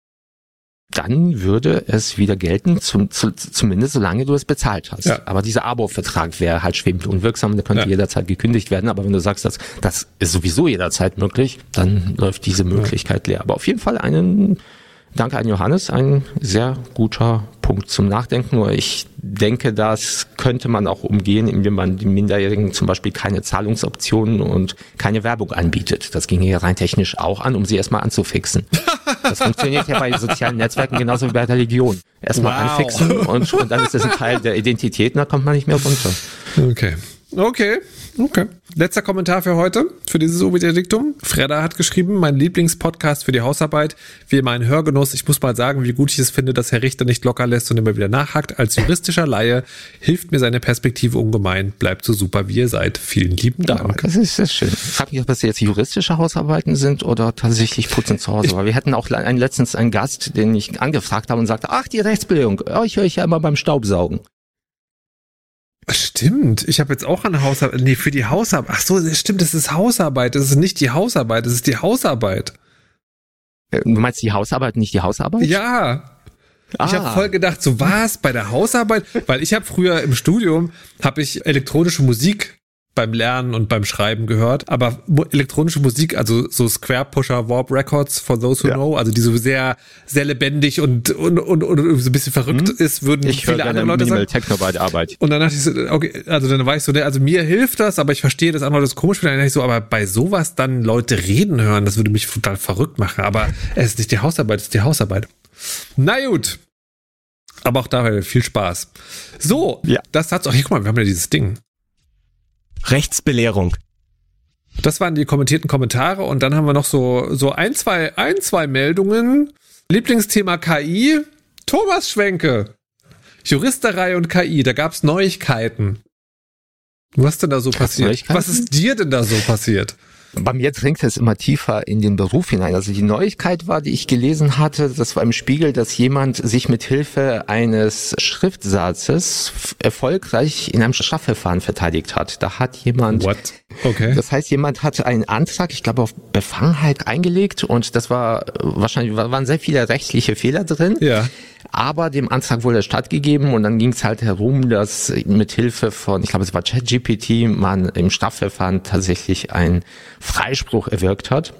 Dann würde es wieder gelten, zum, zu, zumindest solange du es bezahlt hast. Ja. Aber dieser Abo-Vertrag wäre halt schwebend unwirksam, der könnte ja. jederzeit gekündigt werden. Aber wenn du sagst, dass das ist sowieso jederzeit möglich, dann läuft diese Möglichkeit leer. Aber auf jeden Fall einen, danke an Johannes, ein sehr guter Punkt zum Nachdenken. Nur ich denke, das könnte man auch umgehen, indem man den Minderjährigen zum Beispiel keine Zahlungsoptionen und keine Werbung anbietet. Das ginge ja rein technisch auch an, um sie erstmal anzufixen. Das funktioniert ja bei sozialen Netzwerken genauso wie bei Religion. Erstmal wow. anfixen und, und dann ist das ein Teil der Identität und da kommt man nicht mehr runter. Okay. Okay, okay. Letzter Kommentar für heute, für dieses Obiter-Diktum. Fredda hat geschrieben, mein Lieblingspodcast für die Hausarbeit, wie mein Hörgenuss. Ich muss mal sagen, wie gut ich es finde, dass Herr Richter nicht locker lässt und immer wieder nachhakt. Als juristischer Laie hilft mir seine Perspektive ungemein. Bleibt so super, wie ihr seid. Vielen lieben Dank. Ja, das ist sehr schön. Ich frage mich, ob das jetzt juristische Hausarbeiten sind oder tatsächlich Putzen zu Hause. Weil wir hatten auch ein, letztens einen Gast, den ich angefragt habe und sagte, ach, die Rechtsbildung, euch höre ich ja immer beim Staubsaugen. Stimmt, ich habe jetzt auch eine Hausarbeit, nee, für die Hausarbeit, ach so, stimmt, das ist Hausarbeit, das ist nicht die Hausarbeit, das ist die Hausarbeit. Du meinst die Hausarbeit, nicht die Hausarbeit? Ja, ah. Ich habe voll gedacht, so was, bei der Hausarbeit, weil ich habe früher im Studium, habe ich elektronische Musik beim Lernen und beim Schreiben gehört, aber elektronische Musik, also so Square Pusher Warp Records, for those who ja. know, also die so sehr, sehr lebendig und, und, und, und so ein bisschen verrückt hm. ist, würden ich viele andere Leute sagen. Techno bei der Arbeit. Und dann dachte ich so, okay, also dann war ich so, also mir hilft das, aber ich verstehe, dass andere das komisch finden. Dann dachte ich so, aber bei sowas dann Leute reden hören, das würde mich total verrückt machen, aber es ist nicht die Hausarbeit, es ist die Hausarbeit. Na gut. Aber auch daher viel Spaß. So, ja. Das hat's auch, hier, guck mal, wir haben ja dieses Ding. Rechtsbelehrung. Das waren die kommentierten Kommentare und dann haben wir noch so, so ein, zwei, ein, zwei Meldungen. Lieblingsthema K I. Thomas Schwenke. Juristerei und K I, da gab's Neuigkeiten. Was denn da so passiert? Was ist dir denn da so passiert? Bei mir dringt es immer tiefer in den Beruf hinein. Also die Neuigkeit war, die ich gelesen hatte, das war im Spiegel, dass jemand sich mit Hilfe eines Schriftsatzes erfolgreich in einem Strafverfahren verteidigt hat. Da hat jemand, What? Okay. Das heißt, jemand hat einen Antrag, ich glaube, auf Befangenheit eingelegt und das war wahrscheinlich, waren sehr viele rechtliche Fehler drin. Ja. Aber dem Antrag wurde stattgegeben und dann ging es halt herum, dass mit Hilfe von, ich glaube, es war ChatGPT, man im Strafverfahren tatsächlich einen Freispruch erwirkt hat.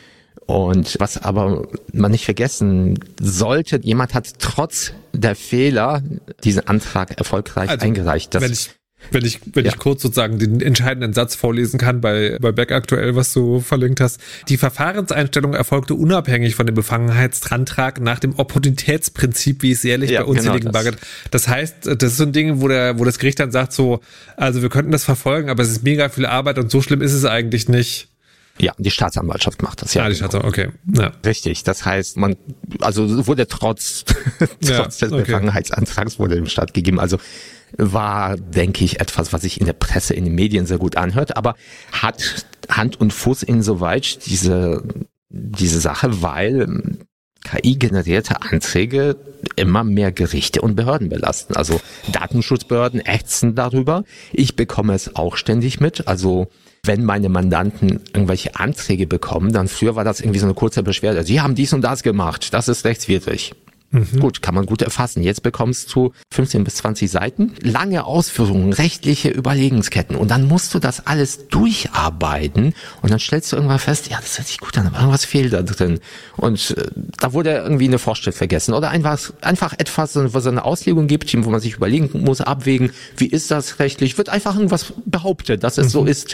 Und was aber man nicht vergessen sollte, jemand hat trotz der Fehler diesen Antrag erfolgreich also, eingereicht. Das wenn ich Wenn ich, wenn ja. ich kurz sozusagen den entscheidenden Satz vorlesen kann bei, bei Back aktuell, was du verlinkt hast. Die Verfahrenseinstellung erfolgte unabhängig von dem Befangenheitsantrag nach dem Opportunitätsprinzip, wie es jährlich ja, bei unzähligen genau Bagger. Das heißt, das ist so ein Ding, wo der, wo das Gericht dann sagt so, also wir könnten das verfolgen, aber es ist mega viel Arbeit und so schlimm ist es eigentlich nicht. Ja, die Staatsanwaltschaft macht das ja. Ah, die Staatsanwaltschaft, okay. Ja. Richtig, das heißt, man, also wurde trotz, trotz ja, des okay. Befangenheitsantrags wurde dem stattgegeben. Also war, denke ich, etwas, was sich in der Presse, in den Medien sehr gut anhört, aber hat Hand und Fuß insoweit diese, diese Sache, weil K I-generierte Anträge immer mehr Gerichte und Behörden belasten. Also Datenschutzbehörden ächzen darüber. Ich bekomme es auch ständig mit. Also wenn meine Mandanten irgendwelche Anträge bekommen, dann früher war das irgendwie so eine kurze Beschwerde. Sie haben dies und das gemacht. Das ist rechtswidrig. Mhm. Gut, kann man gut erfassen. Jetzt bekommst du fünfzehn bis zwanzig Seiten, lange Ausführungen, rechtliche Überlegensketten und dann musst du das alles durcharbeiten und dann stellst du irgendwann fest, ja, das hört sich gut an, aber irgendwas fehlt da drin und äh, da wurde irgendwie eine Vorschrift vergessen oder einfach, einfach etwas, wo es eine Auslegung gibt, wo man sich überlegen muss, abwägen, wie ist das rechtlich, wird einfach irgendwas behauptet, dass es mhm. so ist.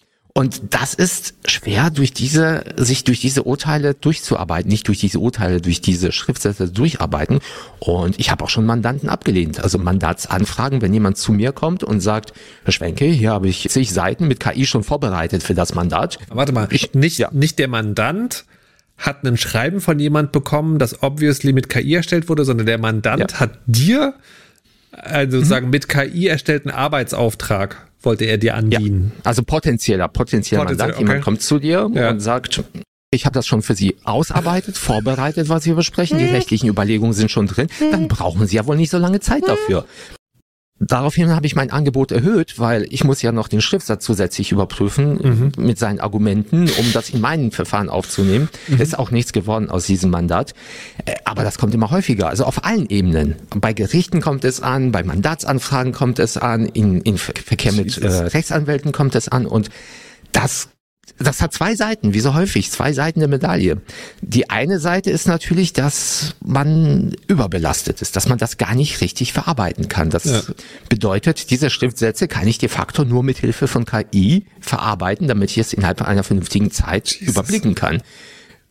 Und das ist schwer, durch diese, sich durch diese Urteile durchzuarbeiten, nicht durch diese Urteile, durch diese Schriftsätze durcharbeiten. Und ich habe auch schon Mandanten abgelehnt, also Mandatsanfragen, wenn jemand zu mir kommt und sagt, Herr Schwenke, hier habe ich zig Seiten mit K I schon vorbereitet für das Mandat. Warte mal, ich, nicht, ja. nicht der Mandant hat ein Schreiben von jemand bekommen, das obviously mit K I erstellt wurde, sondern der Mandant ja. hat dir, also mhm. sagen, mit K I erstellten Arbeitsauftrag wollte er dir andienen. Ja, also potenzieller, potenzieller Potenziell, Mandant. Jemand okay. kommt zu dir ja. und sagt, ich habe das schon für Sie ausarbeitet, vorbereitet, was wir besprechen. Die rechtlichen Überlegungen sind schon drin. Dann brauchen Sie ja wohl nicht so lange Zeit dafür. Daraufhin habe ich mein Angebot erhöht, weil ich muss ja noch den Schriftsatz zusätzlich überprüfen mhm. mit seinen Argumenten, um das in meinen Verfahren aufzunehmen. Mhm. Ist auch nichts geworden aus diesem Mandat. Aber das kommt immer häufiger, also auf allen Ebenen. Bei Gerichten kommt es an, bei Mandatsanfragen kommt es an, in, in Verkehr mit äh, Rechtsanwälten kommt es an und das Das hat zwei Seiten, wie so häufig, zwei Seiten der Medaille. Die eine Seite ist natürlich, dass man überbelastet ist, dass man das gar nicht richtig verarbeiten kann. Das ja. bedeutet, diese Schriftsätze kann ich de facto nur mit Hilfe von K I verarbeiten, damit ich es innerhalb einer vernünftigen Zeit Jesus. überblicken kann.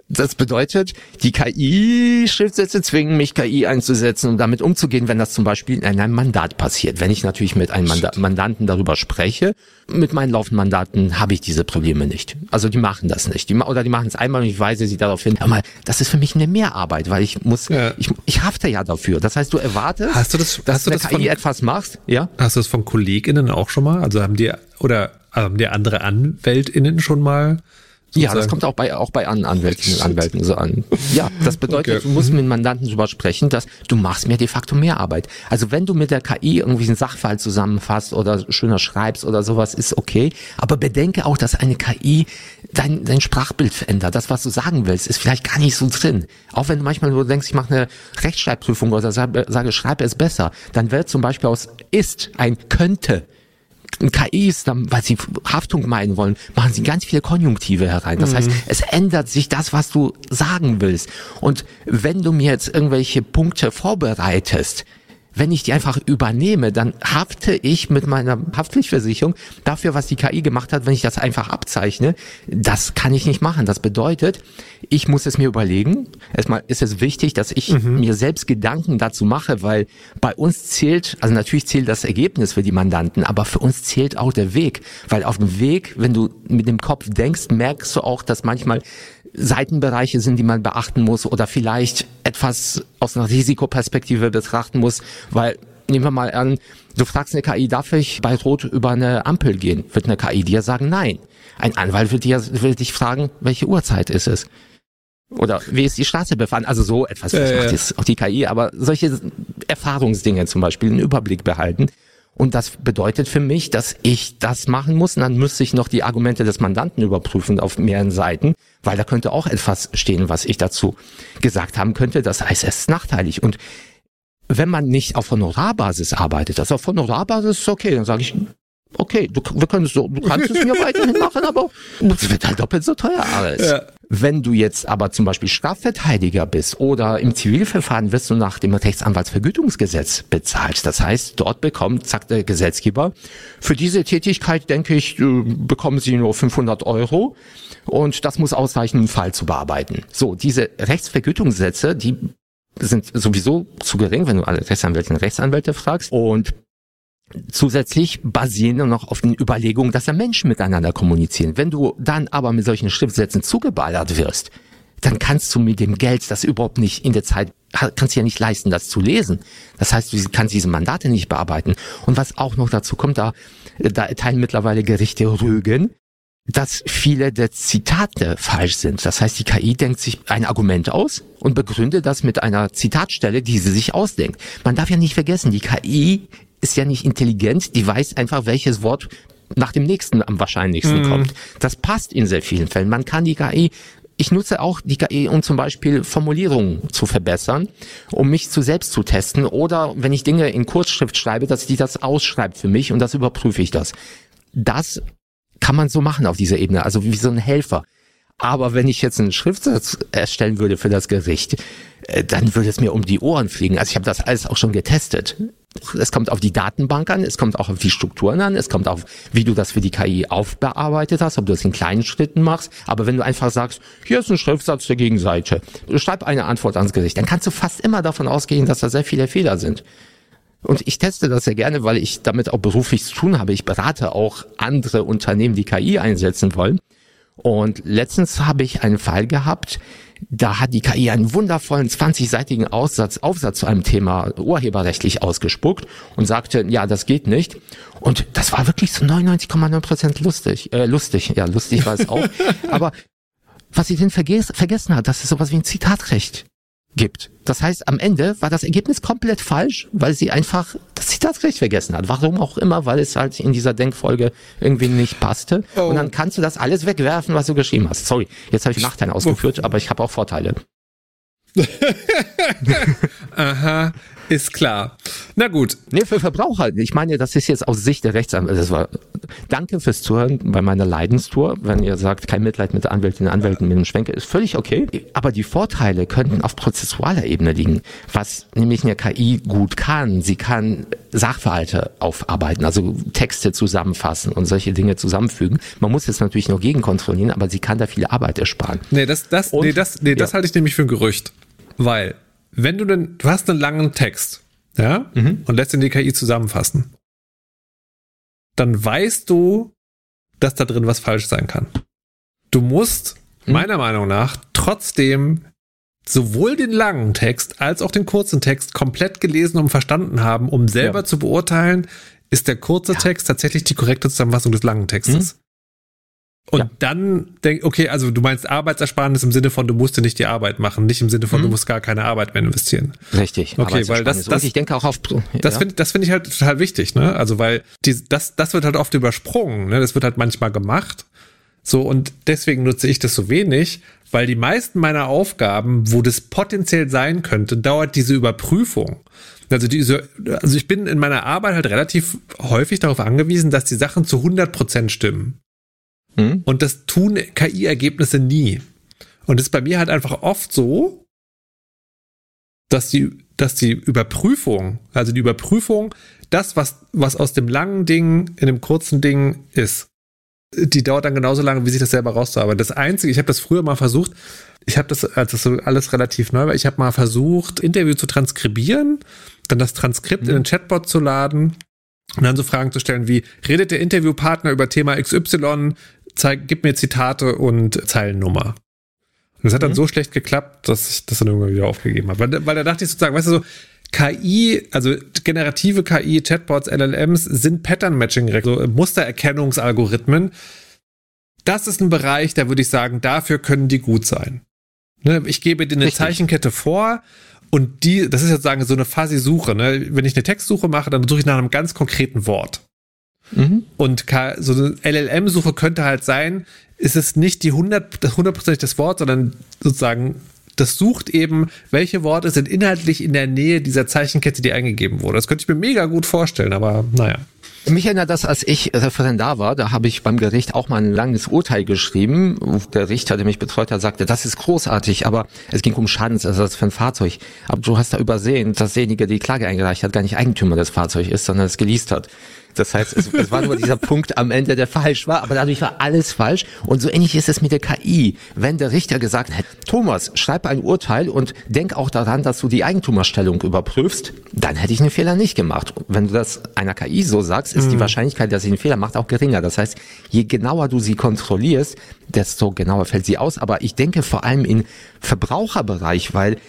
Das bedeutet, die K I-Schriftsätze zwingen mich, K I einzusetzen, um damit umzugehen, wenn das zum Beispiel in einem Mandat passiert. Wenn ich natürlich mit einem Manda- Mandanten darüber spreche, mit meinen laufenden Mandaten habe ich diese Probleme nicht. Also die machen das nicht. Die, oder die machen es einmal und ich weise sie darauf hin. Aber das ist für mich eine Mehrarbeit, weil ich muss, ja. ich, ich hafte ja dafür. Das heißt, du erwartest, hast du das, dass hast du das K I von, etwas machst. Ja? Hast du das von KollegInnen auch schon mal? Also haben die, oder haben die andere AnwältInnen schon mal? Ja, das kommt auch bei auch bei anderen Anwältinnen und Anwälten so an. Ja, das bedeutet, okay. Du musst mit dem Mandanten darüber sprechen, dass du machst mir de facto mehr Arbeit. Also wenn du mit der K I irgendwie einen Sachverhalt zusammenfasst oder schöner schreibst oder sowas, ist okay. Aber bedenke auch, dass eine K I dein, dein Sprachbild verändert. Das, was du sagen willst, ist vielleicht gar nicht so drin. Auch wenn du manchmal nur denkst, ich mache eine Rechtschreibprüfung oder sage, sage schreibe es besser, dann wird zum Beispiel aus ist ein könnte. K Is, weil sie Haftung meinen wollen, machen sie ganz viele Konjunktive herein. Das mhm. heißt, es ändert sich das, was du sagen willst. Und wenn du mir jetzt irgendwelche Punkte vorbereitest, wenn ich die einfach übernehme, dann hafte ich mit meiner Haftpflichtversicherung dafür, was die K I gemacht hat, wenn ich das einfach abzeichne. Das kann ich nicht machen. Das bedeutet, ich muss es mir überlegen. Erstmal ist es wichtig, dass ich mhm. mir selbst Gedanken dazu mache, weil bei uns zählt, also natürlich zählt das Ergebnis für die Mandanten, aber für uns zählt auch der Weg. Weil auf dem Weg, wenn du mit dem Kopf denkst, merkst du auch, dass manchmal Seitenbereiche sind, die man beachten muss oder vielleicht etwas aus einer Risikoperspektive betrachten muss, weil, nehmen wir mal an, du fragst eine K I, darf ich bei Rot über eine Ampel gehen? Wird eine K I dir sagen, nein. Ein Anwalt wird, dir, wird dich fragen, welche Uhrzeit ist es? Oder wie ist die Straße befahren? Also so etwas, das macht jetzt auch die K I, aber solche Erfahrungsdinge zum Beispiel, einen Überblick behalten. Und das bedeutet für mich, dass ich das machen muss. Und dann müsste ich noch die Argumente des Mandanten überprüfen auf mehreren Seiten, weil da könnte auch etwas stehen, was ich dazu gesagt haben könnte. Das heißt, es ist nachteilig. Und wenn man nicht auf Honorarbasis arbeitet, also auf Honorarbasis ist okay, dann sage ich, okay, du, wir können es so, du kannst es mir weiterhin machen, aber es wird halt doppelt so teuer alles. Ja. Wenn du jetzt aber zum Beispiel Strafverteidiger bist oder im Zivilverfahren wirst du nach dem Rechtsanwaltsvergütungsgesetz bezahlt. Das heißt, dort bekommt, sagt der Gesetzgeber, für diese Tätigkeit, denke ich, bekommen sie nur fünfhundert Euro und das muss ausreichen, einen Fall zu bearbeiten. So, diese Rechtsvergütungssätze, die sind sowieso zu gering, wenn du alle Rechtsanwältinnen und Rechtsanwälte fragst, und zusätzlich basieren noch auf den Überlegungen, dass ja Menschen miteinander kommunizieren. Wenn du dann aber mit solchen Schriftsätzen zugeballert wirst, dann kannst du mit dem Geld das überhaupt nicht in der Zeit, kannst du ja nicht leisten, das zu lesen. Das heißt, du kannst diese Mandate nicht bearbeiten. Und was auch noch dazu kommt, da, da erteilen mittlerweile Gerichte Rügen, dass viele der Zitate falsch sind. Das heißt, die K I denkt sich ein Argument aus und begründet das mit einer Zitatstelle, die sie sich ausdenkt. Man darf ja nicht vergessen, die K I ist ja nicht intelligent, die weiß einfach, welches Wort nach dem nächsten am wahrscheinlichsten mm. kommt. Das passt in sehr vielen Fällen. Man kann die K I, ich nutze auch die K I, um zum Beispiel Formulierungen zu verbessern, um mich zu selbst zu testen, oder wenn ich Dinge in Kurzschrift schreibe, dass die das ausschreibt für mich und das überprüfe ich das. Das kann man so machen auf dieser Ebene, also wie so ein Helfer. Aber wenn ich jetzt einen Schriftsatz erstellen würde für das Gericht, dann würde es mir um die Ohren fliegen. Also ich habe das alles auch schon getestet. Es kommt auf die Datenbank an, es kommt auch auf die Strukturen an, es kommt auf, wie du das für die K I aufbearbeitet hast, ob du das in kleinen Schritten machst. Aber wenn du einfach sagst, hier ist ein Schriftsatz der Gegenseite, schreib eine Antwort ans Gericht, dann kannst du fast immer davon ausgehen, dass da sehr viele Fehler sind. Und ich teste das sehr gerne, weil ich damit auch beruflich zu tun habe. Ich berate auch andere Unternehmen, die K I einsetzen wollen. Und letztens habe ich einen Fall gehabt, da hat die K I einen wundervollen zwanzigseitigen Aussatz, Aufsatz zu einem Thema urheberrechtlich ausgespuckt und sagte, ja, das geht nicht. Und das war wirklich zu neunundneunzig Komma neun Prozent lustig. Äh, lustig, ja, lustig war es auch. Aber was sie denn verges- vergessen hat, dass es sowas wie ein Zitatrecht gibt. Das heißt, am Ende war das Ergebnis komplett falsch, weil sie einfach das Zitatrecht vergessen hat. Warum auch immer, weil es halt in dieser Denkfolge irgendwie nicht passte. Oh. Und dann kannst du das alles wegwerfen, was du geschrieben hast. Sorry, jetzt habe ich Nachteile ausgeführt, aber ich habe auch Vorteile. Aha. Ist klar. Na gut. Nee, für Verbraucher. Ich meine, das ist jetzt aus Sicht der Rechtsanwälte. Das war, danke fürs Zuhören bei meiner Leidenstour. Wenn ihr sagt, kein Mitleid mit Anwältinnen und Anwälten mit dem Schwenker, ist völlig okay. Aber die Vorteile könnten auf prozessualer Ebene liegen. Was nämlich eine K I gut kann. Sie kann Sachverhalte aufarbeiten, also Texte zusammenfassen und solche Dinge zusammenfügen. Man muss jetzt natürlich nur gegenkontrollieren, aber sie kann da viel Arbeit ersparen. Nee, das, das, und, nee, das, nee, das ja. halte ich nämlich für ein Gerücht. Weil, wenn du denn, du hast einen langen Text, ja, mhm. und lässt ihn die K I zusammenfassen, dann weißt du, dass da drin was falsch sein kann. Du musst, mhm. meiner Meinung nach, trotzdem sowohl den langen Text als auch den kurzen Text komplett gelesen und verstanden haben, um selber ja. zu beurteilen, ist der kurze ja. Text tatsächlich die korrekte Zusammenfassung des langen Textes. Mhm. Und ja. dann denk, okay, also du meinst Arbeitsersparnis im Sinne von, du musst dir nicht die Arbeit machen, nicht im Sinne von, mhm. du musst gar keine Arbeit mehr investieren. Richtig. Okay, weil das, das, ich denke auch auf, ja. das finde das finde ich halt total wichtig, ne? Also, weil die, das, das wird halt oft übersprungen, ne? Das wird halt manchmal gemacht. So, und deswegen nutze ich das so wenig, weil die meisten meiner Aufgaben, wo das potenziell sein könnte, dauert diese Überprüfung. Also diese, also ich bin in meiner Arbeit halt relativ häufig darauf angewiesen, dass die Sachen zu hundert Prozent stimmen. Mhm. Und das tun K I-Ergebnisse nie. Und es ist bei mir halt einfach oft so, dass die, dass die Überprüfung, also die Überprüfung, das, was, was aus dem langen Ding in dem kurzen Ding ist, die dauert dann genauso lange, wie sich das selber rauszuarbeiten. Das Einzige, ich habe das früher mal versucht, ich habe das, als das so alles relativ neu war, ich habe mal versucht, Interview zu transkribieren, dann das Transkript mhm. in den Chatbot zu laden und dann so Fragen zu stellen wie, redet der Interviewpartner über Thema X Y, zeig, gib mir Zitate und Zeilennummer. Und das hat dann mhm. so schlecht geklappt, dass ich das dann irgendwann wieder aufgegeben habe. Weil, weil da dachte ich sozusagen, weißt du so, K I, also generative K I, Chatbots, L L Ms sind Pattern-Matching, so Mustererkennungsalgorithmen. Das ist ein Bereich, da würde ich sagen, dafür können die gut sein. Ne, ich gebe dir eine Richtig. Zeichenkette vor und die, das ist sozusagen so eine fuzzy-Suche. Ne? Wenn ich eine Textsuche mache, dann suche ich nach einem ganz konkreten Wort. Mhm. Und so eine L L M-Suche könnte halt sein, ist es nicht die hundert, das hundertprozentig das Wort, sondern sozusagen das sucht eben, welche Worte sind inhaltlich in der Nähe dieser Zeichenkette, die eingegeben wurde. Das könnte ich mir mega gut vorstellen, aber naja. Mich erinnert das, als ich Referendar war, da habe ich beim Gericht auch mal ein langes Urteil geschrieben. Der Richter, der mich betreut hat, sagte, das ist großartig, aber es ging um Schadensersatz für ein Fahrzeug. Aber du hast da übersehen, dass derjenige, der die Klage eingereicht hat, gar nicht Eigentümer des Fahrzeugs ist, sondern es geleast hat. Das heißt, es, es war nur dieser Punkt am Ende, der falsch war, aber dadurch war alles falsch. Und so ähnlich ist es mit der K I. Wenn der Richter gesagt hat, Thomas, schreib ein Urteil und denk auch daran, dass du die Eigentumsstellung überprüfst, dann hätte ich einen Fehler nicht gemacht. Wenn du das einer K I so sagst, ist mhm. die Wahrscheinlichkeit, dass sie einen Fehler macht, auch geringer. Das heißt, je genauer du sie kontrollierst, desto genauer fällt sie aus. Aber ich denke vor allem im Verbraucherbereich, weil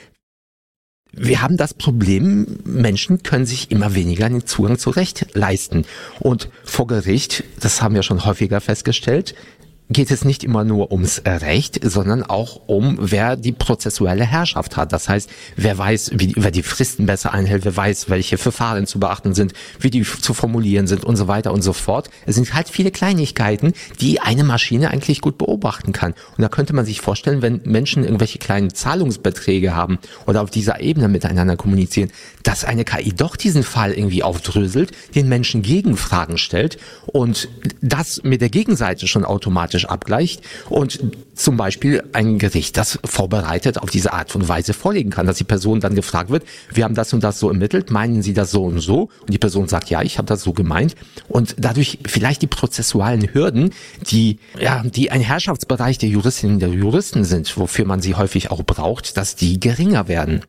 wir haben das Problem, Menschen können sich immer weniger den Zugang zu Recht leisten. Und vor Gericht, das haben wir schon häufiger festgestellt, geht es nicht immer nur ums Recht, sondern auch um, wer die prozessuelle Herrschaft hat. Das heißt, wer weiß, wie, wer die Fristen besser einhält, wer weiß, welche Verfahren zu beachten sind, wie die zu formulieren sind und so weiter und so fort. Es sind halt viele Kleinigkeiten, die eine Maschine eigentlich gut beobachten kann. Und da könnte man sich vorstellen, wenn Menschen irgendwelche kleinen Zahlungsbeträge haben oder auf dieser Ebene miteinander kommunizieren, dass eine K I doch diesen Fall irgendwie aufdröselt, den Menschen Gegenfragen stellt und das mit der Gegenseite schon automatisch abgleicht und zum Beispiel ein Gericht das vorbereitet auf diese Art und Weise vorlegen kann, dass die Person dann gefragt wird, wir haben das und das so ermittelt, meinen Sie das so und so? Und die Person sagt, ja, ich habe das so gemeint und dadurch vielleicht die prozessualen Hürden, die ja, die ein Herrschaftsbereich der Juristinnen und der Juristen sind, wofür man sie häufig auch braucht, dass die geringer werden.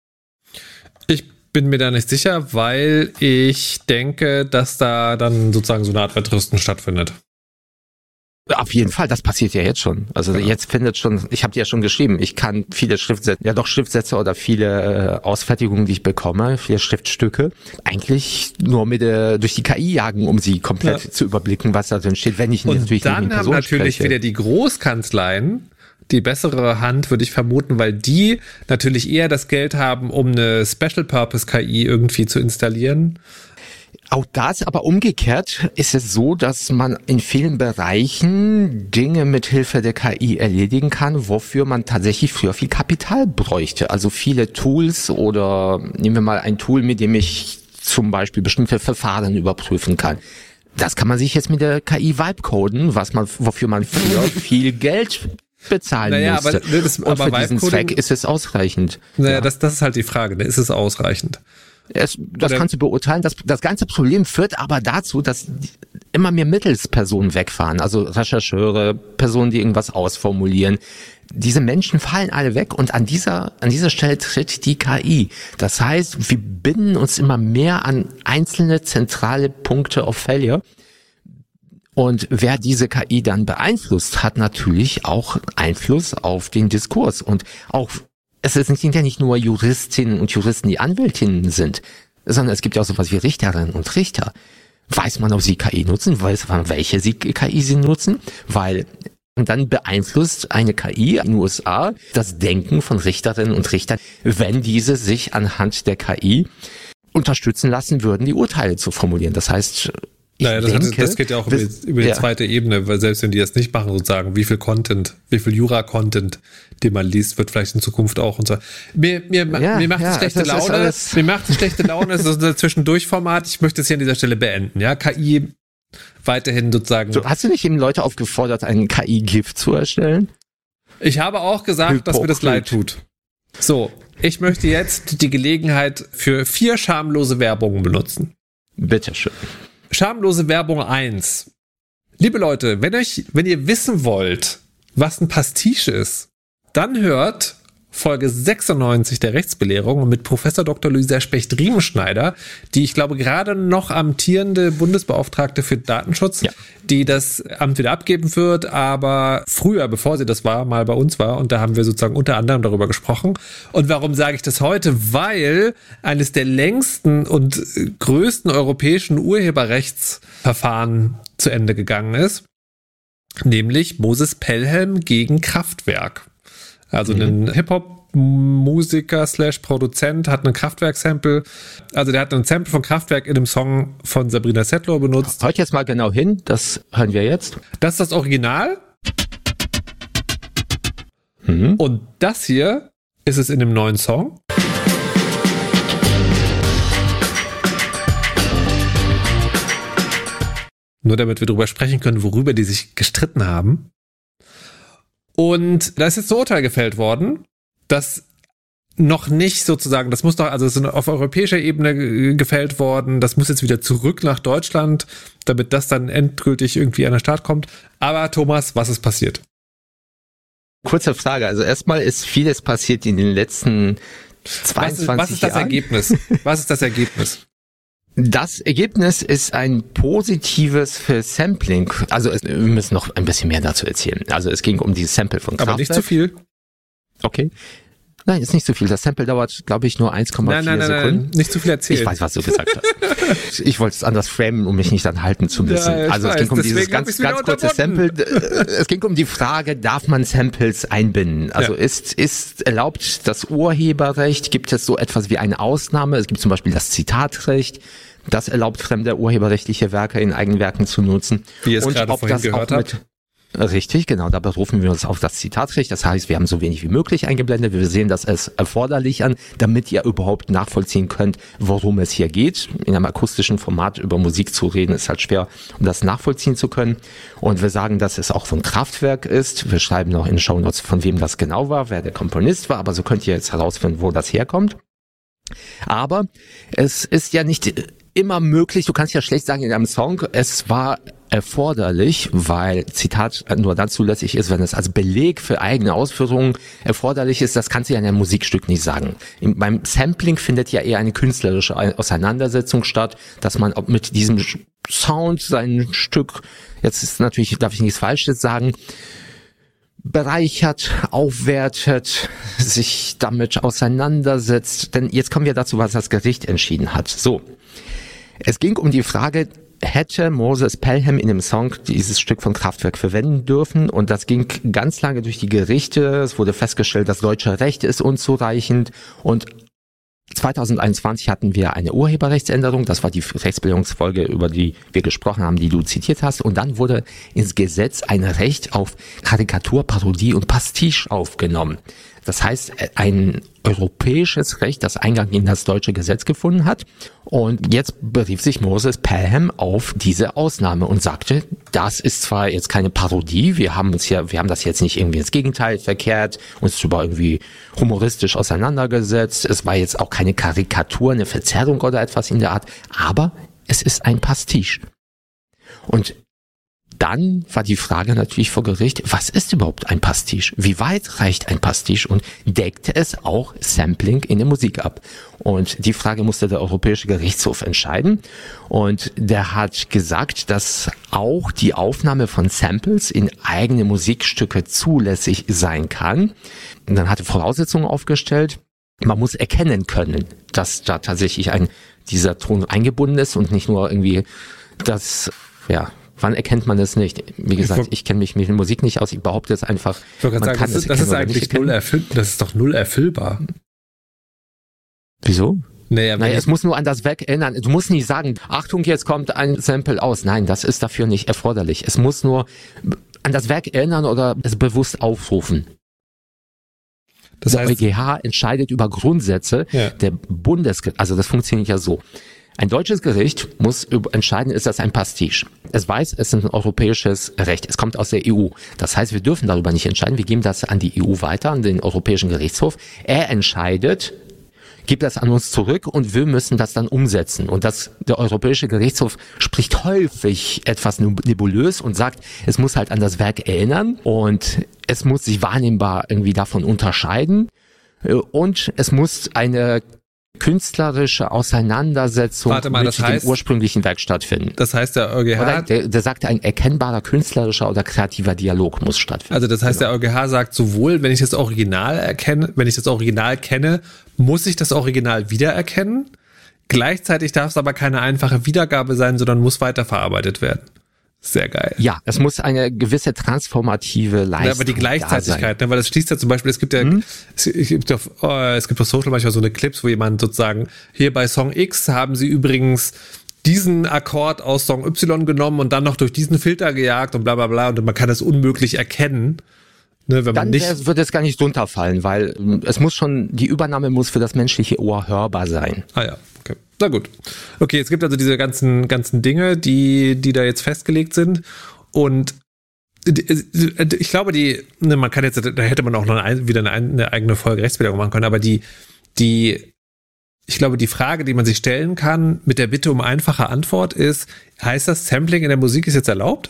Ich bin mir da nicht sicher, weil ich denke, dass da dann sozusagen so eine Art Wettrüsten stattfindet. Auf jeden Fall, das passiert ja jetzt schon. Also genau. Jetzt findet schon, ich habe dir ja schon geschrieben, ich kann viele Schriftsätze, ja doch Schriftsätze oder viele äh, Ausfertigungen, die ich bekomme, viele Schriftstücke, eigentlich nur mit der, durch die K I jagen, um sie komplett ja. zu überblicken, was da drin steht, wenn ich Und natürlich dann nicht mit Person haben natürlich spreche. Wieder die Großkanzleien die bessere Hand, würde ich vermuten, weil die natürlich eher das Geld haben, um eine Special-Purpose-K I irgendwie zu installieren. Auch das, aber umgekehrt ist es so, dass man in vielen Bereichen Dinge mit Hilfe der K I erledigen kann, wofür man tatsächlich früher viel Kapital bräuchte. Also viele Tools oder nehmen wir mal ein Tool, mit dem ich zum Beispiel bestimmte Verfahren überprüfen kann. Das kann man sich jetzt mit der K I Vibe coden, was man, wofür man früher viel Geld bezahlen naja, musste. Aber, das, Und aber für diesen Zweck ist es ausreichend. Naja, ja. das, das ist halt die Frage. Ne? Ist es ausreichend? Es, das Oder kannst du beurteilen. Das, das ganze Problem führt aber dazu, dass immer mehr Mittelspersonen wegfahren. Also Rechercheure, Personen, die irgendwas ausformulieren. Diese Menschen fallen alle weg und an dieser, an dieser Stelle tritt die K I. Das heißt, wir binden uns immer mehr an einzelne zentrale Punkte of Failure. Und wer diese K I dann beeinflusst, hat natürlich auch Einfluss auf den Diskurs und auch es sind ja nicht nur Juristinnen und Juristen, die Anwältinnen sind, sondern es gibt ja auch sowas wie Richterinnen und Richter. Weiß man, ob sie K I nutzen? Weiß man, welche sie K I sie nutzen? Weil und dann beeinflusst eine K I in den U S A das Denken von Richterinnen und Richtern, wenn diese sich anhand der K I unterstützen lassen würden, die Urteile zu formulieren. Das heißt, ich naja, das, denke, das geht ja auch über, über die ja. zweite Ebene, weil selbst wenn die das nicht machen, sozusagen, wie viel Content, wie viel Jura-Content, den man liest, wird vielleicht in Zukunft auch und so. Mir, mir, ja, mir macht es ja, schlechte das Laune, mir macht es schlechte Laune, es ist ein Zwischendurch-Format, ich möchte es hier an dieser Stelle beenden, ja, K I weiterhin sozusagen. So, hast du nicht eben Leute aufgefordert, einen K I-Gift zu erstellen? Ich habe auch gesagt, Hypokrit. dass mir das leid tut. So, ich möchte jetzt die Gelegenheit für vier schamlose Werbungen benutzen. Bitteschön. Schamlose Werbung eins. Liebe Leute, wenn euch, wenn ihr wissen wollt, was ein Pastiche ist, dann hört Folge sechsundneunzig der Rechtsbelehrung mit Professor Doktor Luisa Specht-Riemenschneider, die ich glaube gerade noch amtierende Bundesbeauftragte für Datenschutz, ja. die das Amt wieder abgeben wird, aber früher, bevor sie das war, mal bei uns war und da haben wir sozusagen unter anderem darüber gesprochen. Und warum sage ich das heute? Weil eines der längsten und größten europäischen Urheberrechtsverfahren zu Ende gegangen ist, nämlich Moses Pelham gegen Kraftwerk. Also mhm. ein Hip-Hop-Musiker slash Produzent hat ein Kraftwerk-Sample, also der hat ein Sample von Kraftwerk in einem Song von Sabrina Settler benutzt. Hört jetzt mal genau hin, das hören wir jetzt. Das ist das Original. Mhm. Und das hier ist es in dem neuen Song. Nur damit wir darüber sprechen können, worüber die sich gestritten haben. Und da ist jetzt ein Urteil gefällt worden, dass noch nicht sozusagen, das muss doch, also es ist auf europäischer Ebene gefällt worden, das muss jetzt wieder zurück nach Deutschland, damit das dann endgültig irgendwie an den Start kommt. Aber Thomas, was ist passiert? Kurze Frage, also erstmal ist vieles passiert in den letzten zweiundzwanzig Jahren. Was ist, was ist das Jahren? Ergebnis? Was ist das Ergebnis? Das Ergebnis ist ein positives für Sampling. Also es, wir müssen noch ein bisschen mehr dazu erzählen. Also es ging um die Sample von Kraftwerk. Aber nicht zu viel. Okay. Nein, ist nicht so viel. Das Sample dauert, glaube ich, nur eins Komma vier nein, nein, Sekunden. Nein, nicht zu viel erzählen. Ich weiß, was du gesagt hast. Ich wollte es anders framen, um mich nicht anhalten zu müssen. Ja, also es weiß, ging um dieses ganz, ganz kurze Sample. Es ging um die Frage, darf man Samples einbinden? Also ja. ist, ist erlaubt das Urheberrecht? Gibt es so etwas wie eine Ausnahme? Es gibt zum Beispiel das Zitatrecht. Das erlaubt fremde urheberrechtliche Werke in Eigenwerken zu nutzen. Wie ihr es gerade vorhin gehört habt. Richtig, genau, da berufen wir uns auf das Zitatrecht. Das heißt, wir haben so wenig wie möglich eingeblendet. Wir sehen das als erforderlich an, damit ihr überhaupt nachvollziehen könnt, worum es hier geht. In einem akustischen Format über Musik zu reden, ist halt schwer, um das nachvollziehen zu können. Und wir sagen, dass es auch von Kraftwerk ist. Wir schreiben noch in den Shownotes, von wem das genau war, wer der Komponist war. Aber so könnt ihr jetzt herausfinden, wo das herkommt. Aber es ist ja nicht immer möglich, du kannst ja schlecht sagen in einem Song, es war erforderlich, weil Zitat nur dann zulässig ist, wenn es als Beleg für eigene Ausführungen erforderlich ist. Das kannst du ja in einem Musikstück nicht sagen. Im, beim Sampling findet ja eher eine künstlerische Auseinandersetzung statt, dass man mit diesem Sound sein Stück, jetzt ist natürlich, darf ich nichts Falsches sagen, bereichert, aufwertet, sich damit auseinandersetzt. Denn jetzt kommen wir dazu, was das Gericht entschieden hat. So, es ging um die Frage, hätte Moses Pelham in dem Song dieses Stück von Kraftwerk verwenden dürfen, und das ging ganz lange durch die Gerichte. Es wurde festgestellt, das deutsche Recht ist unzureichend, und zweitausendeinundzwanzig hatten wir eine Urheberrechtsänderung, das war die Rechtsbildungsfolge, über die wir gesprochen haben, die du zitiert hast, und dann wurde ins Gesetz ein Recht auf Karikatur, Parodie und Pastiche aufgenommen. Das heißt, ein europäisches Recht, das Eingang in das deutsche Gesetz gefunden hat. Und jetzt berief sich Moses Pelham auf diese Ausnahme und sagte, das ist zwar jetzt keine Parodie, wir haben uns ja, wir haben das jetzt nicht irgendwie ins Gegenteil verkehrt, uns über irgendwie humoristisch auseinandergesetzt. Es war jetzt auch keine Karikatur, eine Verzerrung oder etwas in der Art, aber es ist ein Pastiche. Und dann war die Frage natürlich vor Gericht, was ist überhaupt ein Pastiche? Wie weit reicht ein Pastiche und deckt es auch Sampling in der Musik ab? Und die Frage musste der Europäische Gerichtshof entscheiden. Und der hat gesagt, dass auch die Aufnahme von Samples in eigene Musikstücke zulässig sein kann. Und dann hat er Voraussetzungen aufgestellt. Man muss erkennen können, dass da tatsächlich ein dieser Ton eingebunden ist und nicht nur irgendwie das, ja, wann erkennt man das nicht? Wie gesagt, ich, ich kenne mich mit Musik nicht aus, ich behaupte es einfach. Ich wollte gerade sagen, das, ist, das ist eigentlich null erfüllbar. Das ist doch null erfüllbar. Wieso? Naja, naja, es muss nur an das Werk erinnern. Du musst nicht sagen, Achtung, jetzt kommt ein Sample aus. Nein, das ist dafür nicht erforderlich. Es muss nur an das Werk erinnern oder es bewusst aufrufen. Das heißt, der EuGH entscheidet über Grundsätze ja. der Bundesgericht. Also das funktioniert ja so. Ein deutsches Gericht muss entscheiden, ist das ein Pastiche. Es weiß, es ist ein europäisches Recht. Es kommt aus der E U. Das heißt, wir dürfen darüber nicht entscheiden. Wir geben das an die E U weiter, an den Europäischen Gerichtshof. Er entscheidet, gibt das an uns zurück und wir müssen das dann umsetzen. Und das, der Europäische Gerichtshof spricht häufig etwas nebulös und sagt, es muss halt an das Werk erinnern und es muss sich wahrnehmbar irgendwie davon unterscheiden und es muss eine künstlerische Auseinandersetzung Warte mal, mit das heißt, dem ursprünglichen Werk stattfinden. Das heißt, der EuGH... Oder der, der sagt, ein erkennbarer künstlerischer oder kreativer Dialog muss stattfinden. Also das heißt, genau. Der EuGH sagt sowohl, wenn ich das Original erkenne, wenn ich das Original kenne, muss ich das Original wiedererkennen. Gleichzeitig darf es aber keine einfache Wiedergabe sein, sondern muss weiterverarbeitet werden. Sehr geil. Ja, es muss eine gewisse transformative Leistung. Ja, aber die Gleichzeitigkeit, ne, weil das schließt ja zum Beispiel, es gibt ja, hm? es, es gibt auf, oh, es gibt auf Social manchmal so eine Clips, wo jemand sozusagen, hier bei Song X haben sie übrigens diesen Akkord aus Song Y genommen und dann noch durch diesen Filter gejagt und bla bla bla und man kann das unmöglich erkennen. Ne, wenn man dann nicht wird es gar nicht runterfallen, weil es muss schon, die Übernahme muss für das menschliche Ohr hörbar sein. Ah ja, okay. Na gut. Okay, es gibt also diese ganzen ganzen Dinge, die die da jetzt festgelegt sind und ich glaube, die ne, man kann jetzt, da hätte man auch noch eine, wieder eine, eine eigene Folge Rechtsbildung machen können, aber die die ich glaube, die Frage, die man sich stellen kann mit der Bitte um einfache Antwort ist, heißt das, Sampling in der Musik ist jetzt erlaubt?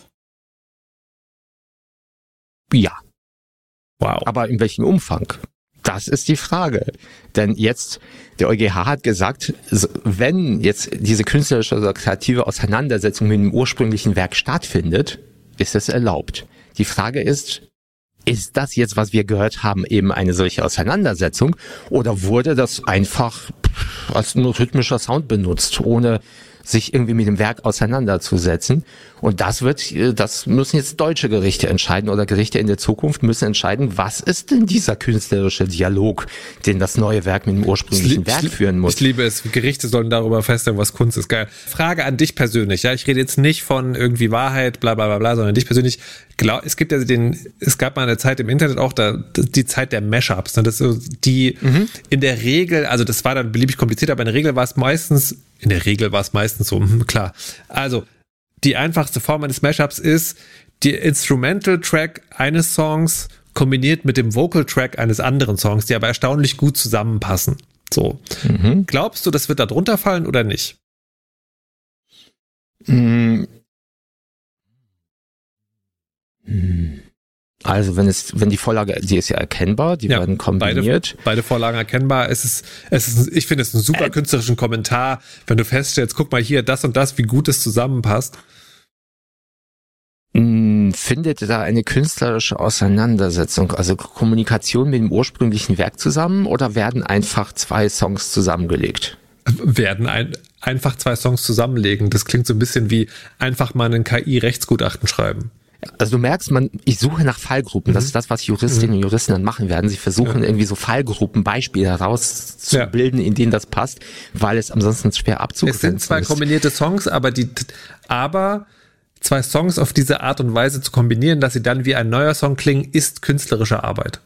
Ja. Wow. Aber in welchem Umfang? Das ist die Frage. Denn jetzt, der EuGH hat gesagt, wenn jetzt diese künstlerische oder kreative Auseinandersetzung mit dem ursprünglichen Werk stattfindet, ist es erlaubt. Die Frage ist, ist das jetzt, was wir gehört haben, eben eine solche Auseinandersetzung? Oder wurde das einfach als nur rhythmischer Sound benutzt, ohne sich irgendwie mit dem Werk auseinanderzusetzen? Und das wird, das müssen jetzt deutsche Gerichte entscheiden oder Gerichte in der Zukunft müssen entscheiden, was ist denn dieser künstlerische Dialog, den das neue Werk mit dem ursprünglichen ich, Werk ich, führen muss. Ich liebe es, Gerichte sollen darüber festlegen, was Kunst ist. Geil. Frage an dich persönlich, ja, ich rede jetzt nicht von irgendwie Wahrheit, bla bla bla bla, sondern dich persönlich. Glaub, es gibt ja den, es gab mal eine Zeit im Internet auch da, die Zeit der Mashups, ne, das ist so die mhm. in der Regel, also das war dann beliebig kompliziert, aber in der Regel war es meistens, in der Regel war es meistens so, klar. Also, die einfachste Form eines Mashups ist die Instrumental-Track eines Songs kombiniert mit dem Vocal-Track eines anderen Songs, die aber erstaunlich gut zusammenpassen. So. Mhm. Glaubst du, das wird da drunter fallen oder nicht? Mhm. Also wenn es, wenn die Vorlage, die ist ja erkennbar, die ja, werden kombiniert. Beide, beide Vorlagen erkennbar. Es ist, es ist, ich finde es einen super künstlerischen Kommentar, wenn du feststellst, guck mal hier, das und das, wie gut es zusammenpasst. Findet da eine künstlerische Auseinandersetzung, also Kommunikation mit dem ursprünglichen Werk zusammen oder werden einfach zwei Songs zusammengelegt? Werden ein, einfach zwei Songs zusammenlegen. Das klingt so ein bisschen wie einfach mal ein K I-Rechtsgutachten schreiben. Also du merkst, man, ich suche nach Fallgruppen. Das ist das, was Juristinnen und Juristen dann machen werden. Sie versuchen ja. irgendwie so Fallgruppen, Beispiele herauszubilden, ja. in denen das passt, weil es ansonsten schwer abzugrenzen ist. Es sind zwei ist. kombinierte Songs, aber die, aber zwei Songs auf diese Art und Weise zu kombinieren, dass sie dann wie ein neuer Song klingen, ist künstlerische Arbeit.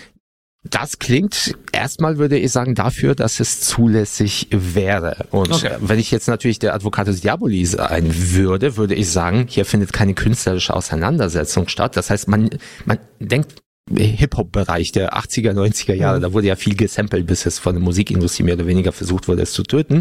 Das klingt erstmal, würde ich sagen, dafür, dass es zulässig wäre. Und okay. wenn ich jetzt natürlich der Advocatus Diaboli sein würde, würde ich sagen, hier findet keine künstlerische Auseinandersetzung statt. Das heißt, man, man denkt, Hip-Hop-Bereich der achtziger, neunziger Jahre, mhm. da wurde ja viel gesampelt, bis es von der Musikindustrie mehr oder weniger versucht wurde, es zu töten.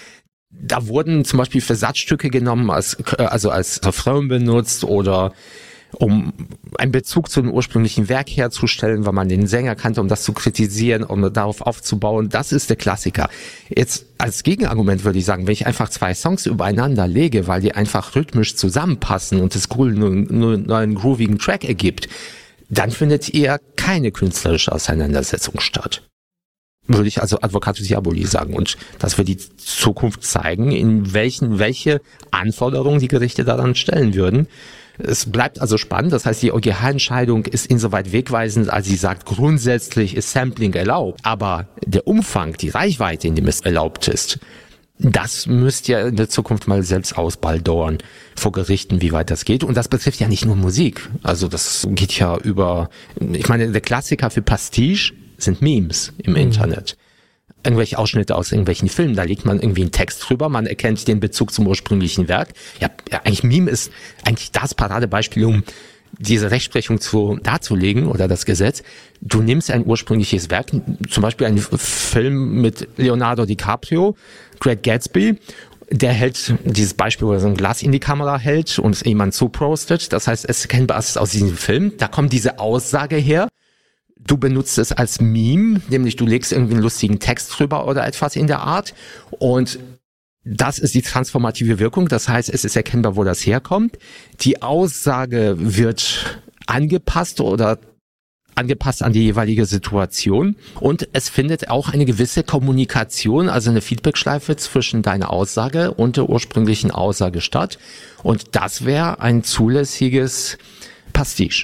Da wurden zum Beispiel Versatzstücke genommen, als, also als Refrain benutzt oder um einen Bezug zu dem ursprünglichen Werk herzustellen, weil man den Sänger kannte, um das zu kritisieren, um darauf aufzubauen. Das ist der Klassiker. Jetzt als Gegenargument würde ich sagen, wenn ich einfach zwei Songs übereinander lege, weil die einfach rhythmisch zusammenpassen und es nur einen groovigen Track ergibt, dann findet eher keine künstlerische Auseinandersetzung statt. Würde ich also Advocatus Diaboli sagen. Und das wird die Zukunft zeigen, in welchen, welche Anforderungen die Gerichte daran stellen würden. Es bleibt also spannend, das heißt, die EuGH-Entscheidung ist insoweit wegweisend, als sie sagt, grundsätzlich ist Sampling erlaubt, aber der Umfang, die Reichweite, in dem es erlaubt ist, das müsst ihr in der Zukunft mal selbst ausbaldauern vor Gerichten, wie weit das geht. Und das betrifft ja nicht nur Musik, also das geht ja über, ich meine, der Klassiker für Pastiche sind Memes im mhm. Internet. Irgendwelche Ausschnitte aus irgendwelchen Filmen, da legt man irgendwie einen Text drüber, man erkennt den Bezug zum ursprünglichen Werk. Ja, ja eigentlich Meme ist eigentlich das Paradebeispiel, um diese Rechtsprechung zu, darzulegen oder das Gesetz. Du nimmst ein ursprüngliches Werk, zum Beispiel einen Film mit Leonardo DiCaprio, Great Gatsby, der hält dieses Beispiel, wo er so ein Glas in die Kamera hält und es jemand zuprostet. Das heißt, es erkennbar ist aus diesem Film. Da kommt diese Aussage her. Du benutzt es als Meme, nämlich du legst irgendwie einen lustigen Text drüber oder etwas in der Art. Und das ist die transformative Wirkung. Das heißt, es ist erkennbar, wo das herkommt. Die Aussage wird angepasst oder angepasst an die jeweilige Situation. Und es findet auch eine gewisse Kommunikation, also eine Feedbackschleife zwischen deiner Aussage und der ursprünglichen Aussage statt. Und das wäre ein zulässiges Pastiche.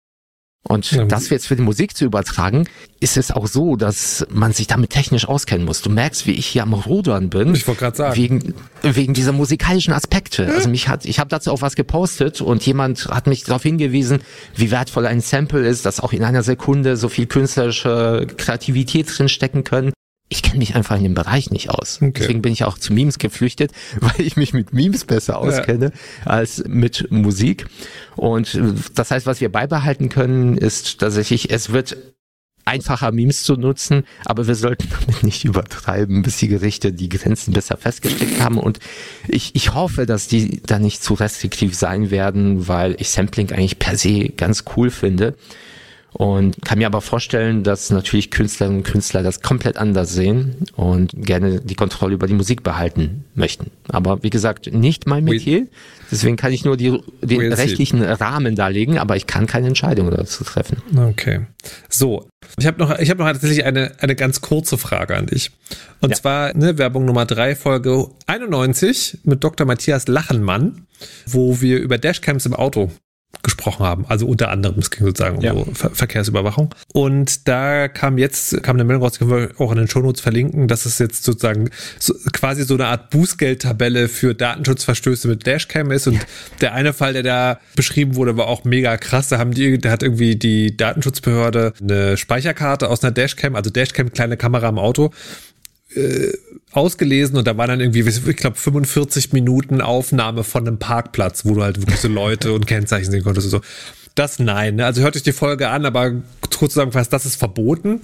Und ja, das jetzt für die Musik zu übertragen, ist es auch so, dass man sich damit technisch auskennen muss. Du merkst, wie ich hier am Rudern bin. Ich wollte gerade sagen. Wegen, wegen dieser musikalischen Aspekte. Also mich hat, ich habe dazu auch was gepostet und jemand hat mich darauf hingewiesen, wie wertvoll ein Sample ist, dass auch in einer Sekunde so viel künstlerische Kreativität drin stecken können. Ich kenne mich einfach in dem Bereich nicht aus. Okay. Deswegen bin ich auch zu Memes geflüchtet, weil ich mich mit Memes besser auskenne ja. als mit Musik. Und das heißt, was wir beibehalten können, ist tatsächlich, es wird einfacher, Memes zu nutzen, aber wir sollten damit nicht übertreiben, bis die Gerichte die Grenzen besser festgesteckt haben. Und ich, ich hoffe, dass die da nicht zu restriktiv sein werden, weil ich Sampling eigentlich per se ganz cool finde. Und kann mir aber vorstellen, dass natürlich Künstlerinnen und Künstler das komplett anders sehen und gerne die Kontrolle über die Musik behalten möchten. Aber wie gesagt, nicht mein Metier. Deswegen kann ich nur die, den we'll rechtlichen see. Rahmen darlegen, aber ich kann keine Entscheidung dazu treffen. Okay. So, ich habe noch, ich habe noch tatsächlich eine, eine ganz kurze Frage an dich. Und ja. zwar ne, Werbung Nummer drei, Folge einundneunzig mit Doktor Matthias Lachenmann, wo wir über Dashcams im Auto gesprochen haben, also unter anderem, es ging sozusagen um ja. so Ver- Verkehrsüberwachung. Und da kam jetzt, kam eine Meldung raus, die können wir auch in den Shownotes verlinken, dass es jetzt sozusagen so, quasi so eine Art Bußgeldtabelle für Datenschutzverstöße mit Dashcam ist. Und der eine Fall, der da beschrieben wurde, war auch mega krass. Da haben die, da hat irgendwie die Datenschutzbehörde eine Speicherkarte aus einer Dashcam, also Dashcam, kleine Kamera im Auto, äh, ausgelesen und da war dann irgendwie, ich glaube, fünfundvierzig Minuten Aufnahme von einem Parkplatz, wo du halt wirklich so Leute und Kennzeichen sehen konntest und so. Das nein, ne? Also hört euch die Folge an, aber kurz zusammengefasst, das ist verboten.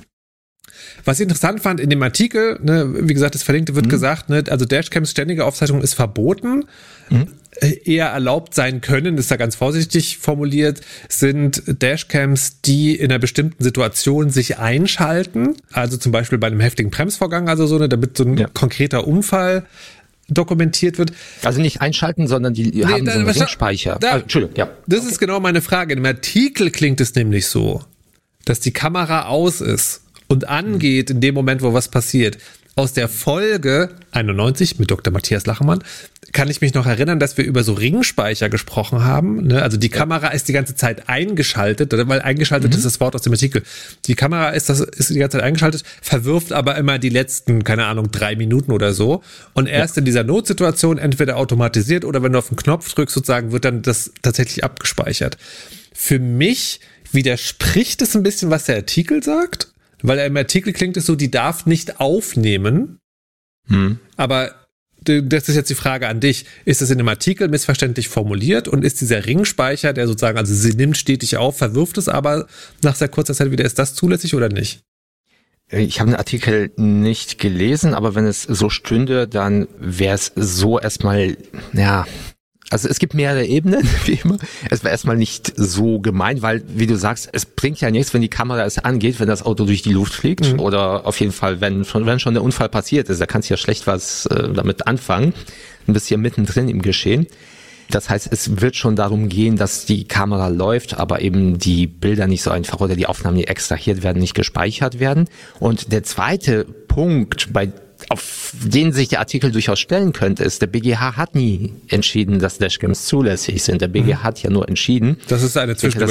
Was ich interessant fand in dem Artikel, ne, wie gesagt, das Verlinkte wird mhm. gesagt, ne, also Dashcams ständige Aufzeichnung ist verboten. Mhm. Eher erlaubt sein können, ist da ganz vorsichtig formuliert, sind Dashcams, die in einer bestimmten Situation sich einschalten, also zum Beispiel bei einem heftigen Bremsvorgang, also so, ne, damit so ein ja. konkreter Unfall dokumentiert wird. Also nicht einschalten, sondern die nee, haben da, so einen Ringspeicher. Da, also, Entschuldigung, ja. Das okay. ist genau meine Frage. Im Artikel klingt es nämlich so, dass die Kamera aus ist und angeht in dem Moment, wo was passiert. aus der Folge einundneunzig mit Doktor Matthias Lachermann kann ich mich noch erinnern, dass wir über so Ringspeicher gesprochen haben. Ne? Also die Kamera ist die ganze Zeit eingeschaltet, weil eingeschaltet mhm. ist das Wort aus dem Artikel. Die Kamera ist, das, ist die ganze Zeit eingeschaltet, verwirft aber immer die letzten, keine Ahnung, drei Minuten oder so. Und erst ja. in dieser Notsituation entweder automatisiert oder wenn du auf den Knopf drückst, sozusagen, wird dann das tatsächlich abgespeichert. Für mich widerspricht es ein bisschen, was der Artikel sagt, weil er im Artikel klingt es so, die darf nicht aufnehmen. Hm. Aber das ist jetzt die Frage an dich. Ist es in dem Artikel missverständlich formuliert und ist dieser Ringspeicher, der sozusagen, also sie nimmt stetig auf, verwirft es aber nach sehr kurzer Zeit wieder, ist das zulässig oder nicht? Ich habe den Artikel nicht gelesen, aber wenn es so stünde, dann wäre es so erstmal, ja, also es gibt mehrere Ebenen, wie immer. Es wäre erstmal nicht so gemein, weil, wie du sagst, es bringt ja nichts, wenn die Kamera es angeht, wenn das Auto durch die Luft fliegt. Mhm. Oder auf jeden Fall, wenn schon, wenn schon der Unfall passiert ist, da kannst du ja schlecht was äh, damit anfangen. Du bist hier mittendrin im Geschehen. Das heißt, es wird schon darum gehen, dass die Kamera läuft, aber eben die Bilder nicht so einfach oder die Aufnahmen, die extrahiert werden, nicht gespeichert werden. Und der zweite Punkt, bei auf den sich der Artikel durchaus stellen könnte, ist, der B G H hat nie entschieden, dass Dashcams zulässig sind. Der B G H mhm. hat ja nur entschieden. Das ist eine Zwischenüberlegung.